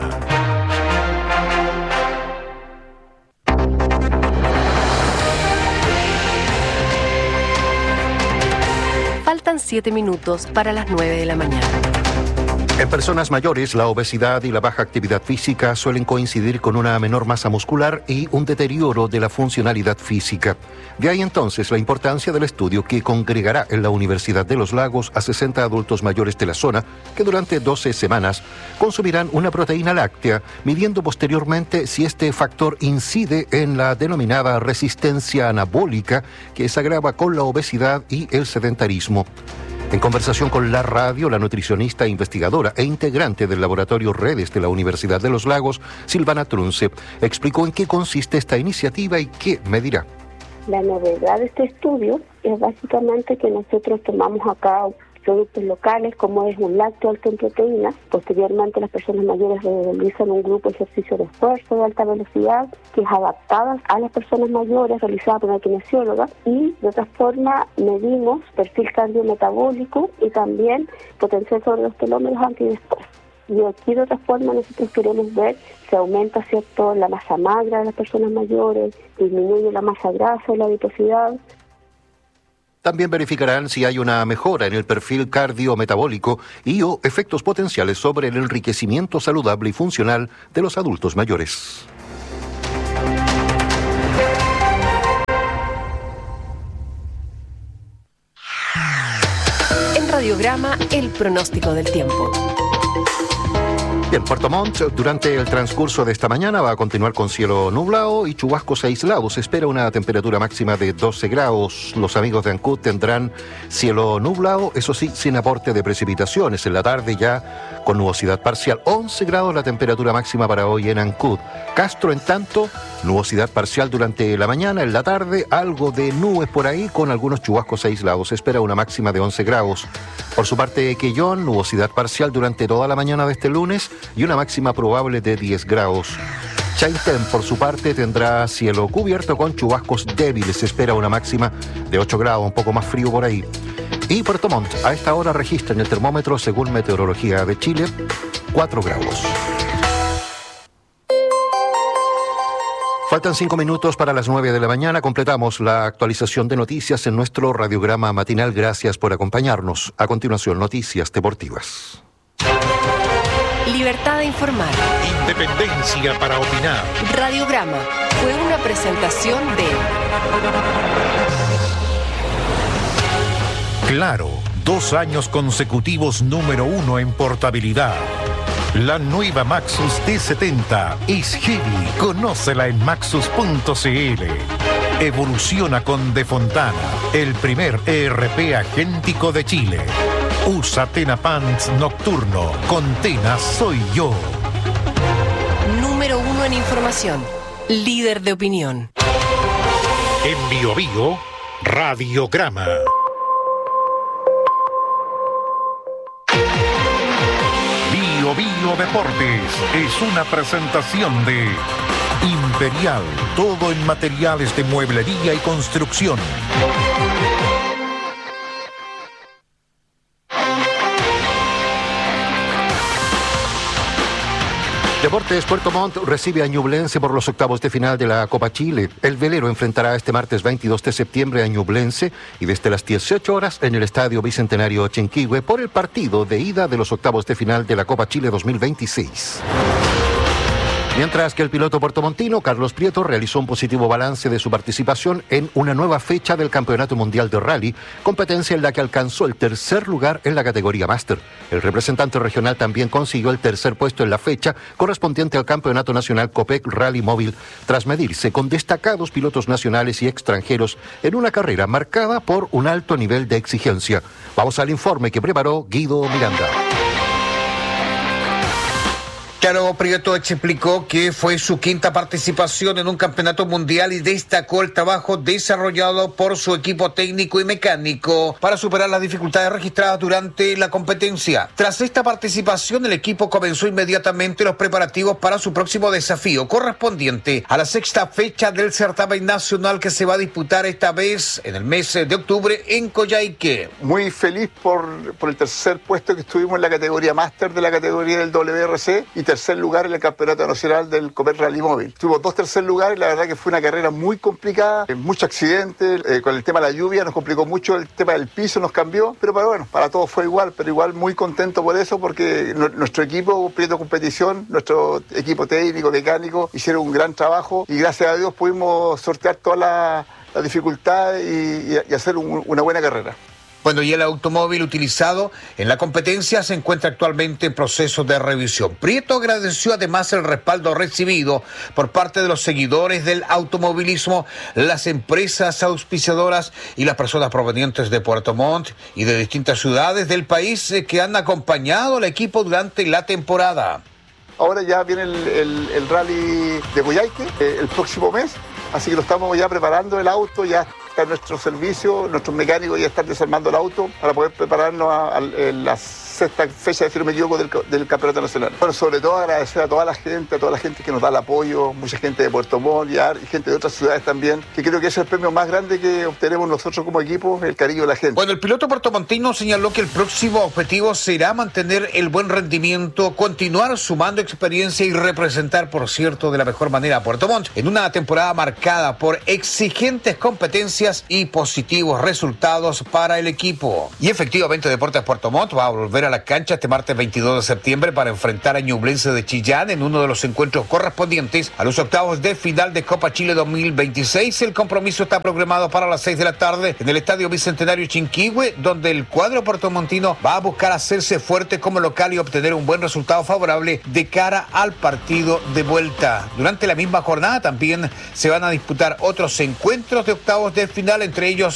Faltan siete minutos para las nueve de la mañana. En personas mayores, la obesidad y la baja actividad física suelen coincidir con una menor masa muscular y un deterioro de la funcionalidad física. De ahí entonces la importancia del estudio que congregará en la Universidad de los Lagos a sesenta adultos mayores de la zona que durante doce semanas consumirán una proteína láctea, midiendo posteriormente si este factor incide en la denominada resistencia anabólica que se agrava con la obesidad y el sedentarismo. En conversación con La Radio, la nutricionista investigadora e integrante del laboratorio Redes de la Universidad de los Lagos, Silvana Trunce, explicó en qué consiste esta iniciativa y qué medirá. La novedad de este estudio es básicamente que nosotros tomamos acá productos locales, como es un lácteo alto en proteínas. Posteriormente, las personas mayores realizan un grupo de ejercicio de esfuerzo de alta velocidad, que es adaptada a las personas mayores, realizada por una kinesióloga, y de otra forma medimos perfil cardiometabólico y también potencial sobre los telómeros antidespués. Y aquí de otra forma nosotros queremos ver si aumenta, ¿cierto?, la masa magra de las personas mayores, disminuye la masa grasa o la adiposidad. También verificarán si hay una mejora en el perfil cardiometabólico y o efectos potenciales sobre el enriquecimiento saludable y funcional de los adultos mayores. En Radiograma, el pronóstico del tiempo. Bien, Puerto Montt, durante el transcurso de esta mañana va a continuar con cielo nublado y chubascos aislados. Se espera una temperatura máxima de doce grados. Los amigos de Ancud tendrán cielo nublado, eso sí, sin aporte de precipitaciones. En la tarde ya con nubosidad parcial. once grados la temperatura máxima para hoy en Ancud. Castro, en tanto, nubosidad parcial durante la mañana. En la tarde, algo de nubes por ahí con algunos chubascos aislados. Se espera una máxima de once grados. Por su parte, Quellón, nubosidad parcial durante toda la mañana de este lunes y una máxima probable de diez grados. Chaitén, por su parte, tendrá cielo cubierto con chubascos débiles. Se espera una máxima de ocho grados, un poco más frío por ahí. Y Puerto Montt, a esta hora registra en el termómetro, según Meteorología de Chile, cuatro grados. Faltan cinco minutos para las nueve de la mañana. Completamos la actualización de noticias en nuestro radiograma matinal. Gracias por acompañarnos. A continuación, noticias deportivas. Libertad de informar. Independencia para opinar. Radiograma fue una presentación de... Claro, dos años consecutivos número uno en portabilidad. La nueva Maxus T setenta es heavy. Conócela en maxus punto c l. Evoluciona con De Fontana, el primer E R P agéntico de Chile. Usa Tena Pants Nocturno. Con Tena soy yo. Número uno en información. Líder de opinión. En Bio Bio, Radiograma. Bio Bio Deportes es una presentación de Imperial, todo en materiales de mueblería y construcción. Deportes. Puerto Montt recibe a Ñublense por los octavos de final de la Copa Chile. El velero enfrentará este martes veintidós de septiembre a Ñublense y desde las dieciocho horas en el Estadio Bicentenario Chenquihue por el partido de ida de los octavos de final de la Copa Chile dos mil veintiséis. Mientras que el piloto puertomontino Carlos Prieto realizó un positivo balance de su participación en una nueva fecha del Campeonato Mundial de Rally, competencia en la que alcanzó el tercer lugar en la categoría Máster. El representante regional también consiguió el tercer puesto en la fecha correspondiente al Campeonato Nacional Copec Rally Móvil, tras medirse con destacados pilotos nacionales y extranjeros en una carrera marcada por un alto nivel de exigencia. Vamos al informe que preparó Guido Miranda. Claro, Prieto explicó que fue su quinta participación en un campeonato mundial y destacó el trabajo desarrollado por su equipo técnico y mecánico para superar las dificultades registradas durante la competencia. Tras esta participación, el equipo comenzó inmediatamente los preparativos para su próximo desafío, correspondiente a la sexta fecha del certamen nacional que se va a disputar esta vez en el mes de octubre en Coyhaique. Muy feliz por, por el tercer puesto que estuvimos en la categoría máster de la categoría del W R C y tercer tercer lugar en el Campeonato Nacional del Copec Rally Móvil. Tuvimos dos tercer lugares, la verdad que fue una carrera muy complicada, eh, muchos accidentes, eh, con el tema de la lluvia nos complicó mucho, el tema del piso nos cambió, pero para, bueno, para todos fue igual, pero igual muy contento por eso, porque no, nuestro equipo, Prieto Competición, nuestro equipo técnico, mecánico, hicieron un gran trabajo y gracias a Dios pudimos sortear todas las la dificultades y, y, y hacer un, una buena carrera. Bueno, y el automóvil utilizado en la competencia se encuentra actualmente en proceso de revisión. Prieto agradeció además el respaldo recibido por parte de los seguidores del automovilismo, las empresas auspiciadoras y las personas provenientes de Puerto Montt y de distintas ciudades del país que han acompañado al equipo durante la temporada. Ahora ya viene el, el, el rally de Coyhaique eh, el próximo mes, así que lo estamos ya preparando el auto, ya está en nuestro servicio, nuestros mecánicos ya están desarmando el auto para poder prepararnos a, a, a las sexta fecha, si no me equivoco, del, del Campeonato Nacional. Bueno, sobre todo agradecer a toda la gente, a toda la gente que nos da el apoyo, mucha gente de Puerto Montt y gente de otras ciudades también, que creo que ese es el premio más grande que obtenemos nosotros como equipo, el cariño de la gente. Bueno, el piloto puertomontino señaló que el próximo objetivo será mantener el buen rendimiento, continuar sumando experiencia y representar, por cierto, de la mejor manera a Puerto Montt en una temporada marcada por exigentes competencias y positivos resultados para el equipo. Y efectivamente, Deportes Puerto Montt va a volver a la cancha este martes veintidós de septiembre para enfrentar a Ñublense de Chillán en uno de los encuentros correspondientes a los octavos de final de Copa Chile dos mil veintiséis. El compromiso está programado para las seis de la tarde en el Estadio Bicentenario Chinquihue, donde el cuadro puertomontino va a buscar hacerse fuerte como local y obtener un buen resultado favorable de cara al partido de vuelta. Durante la misma jornada también se van a disputar otros encuentros de octavos de final, entre ellos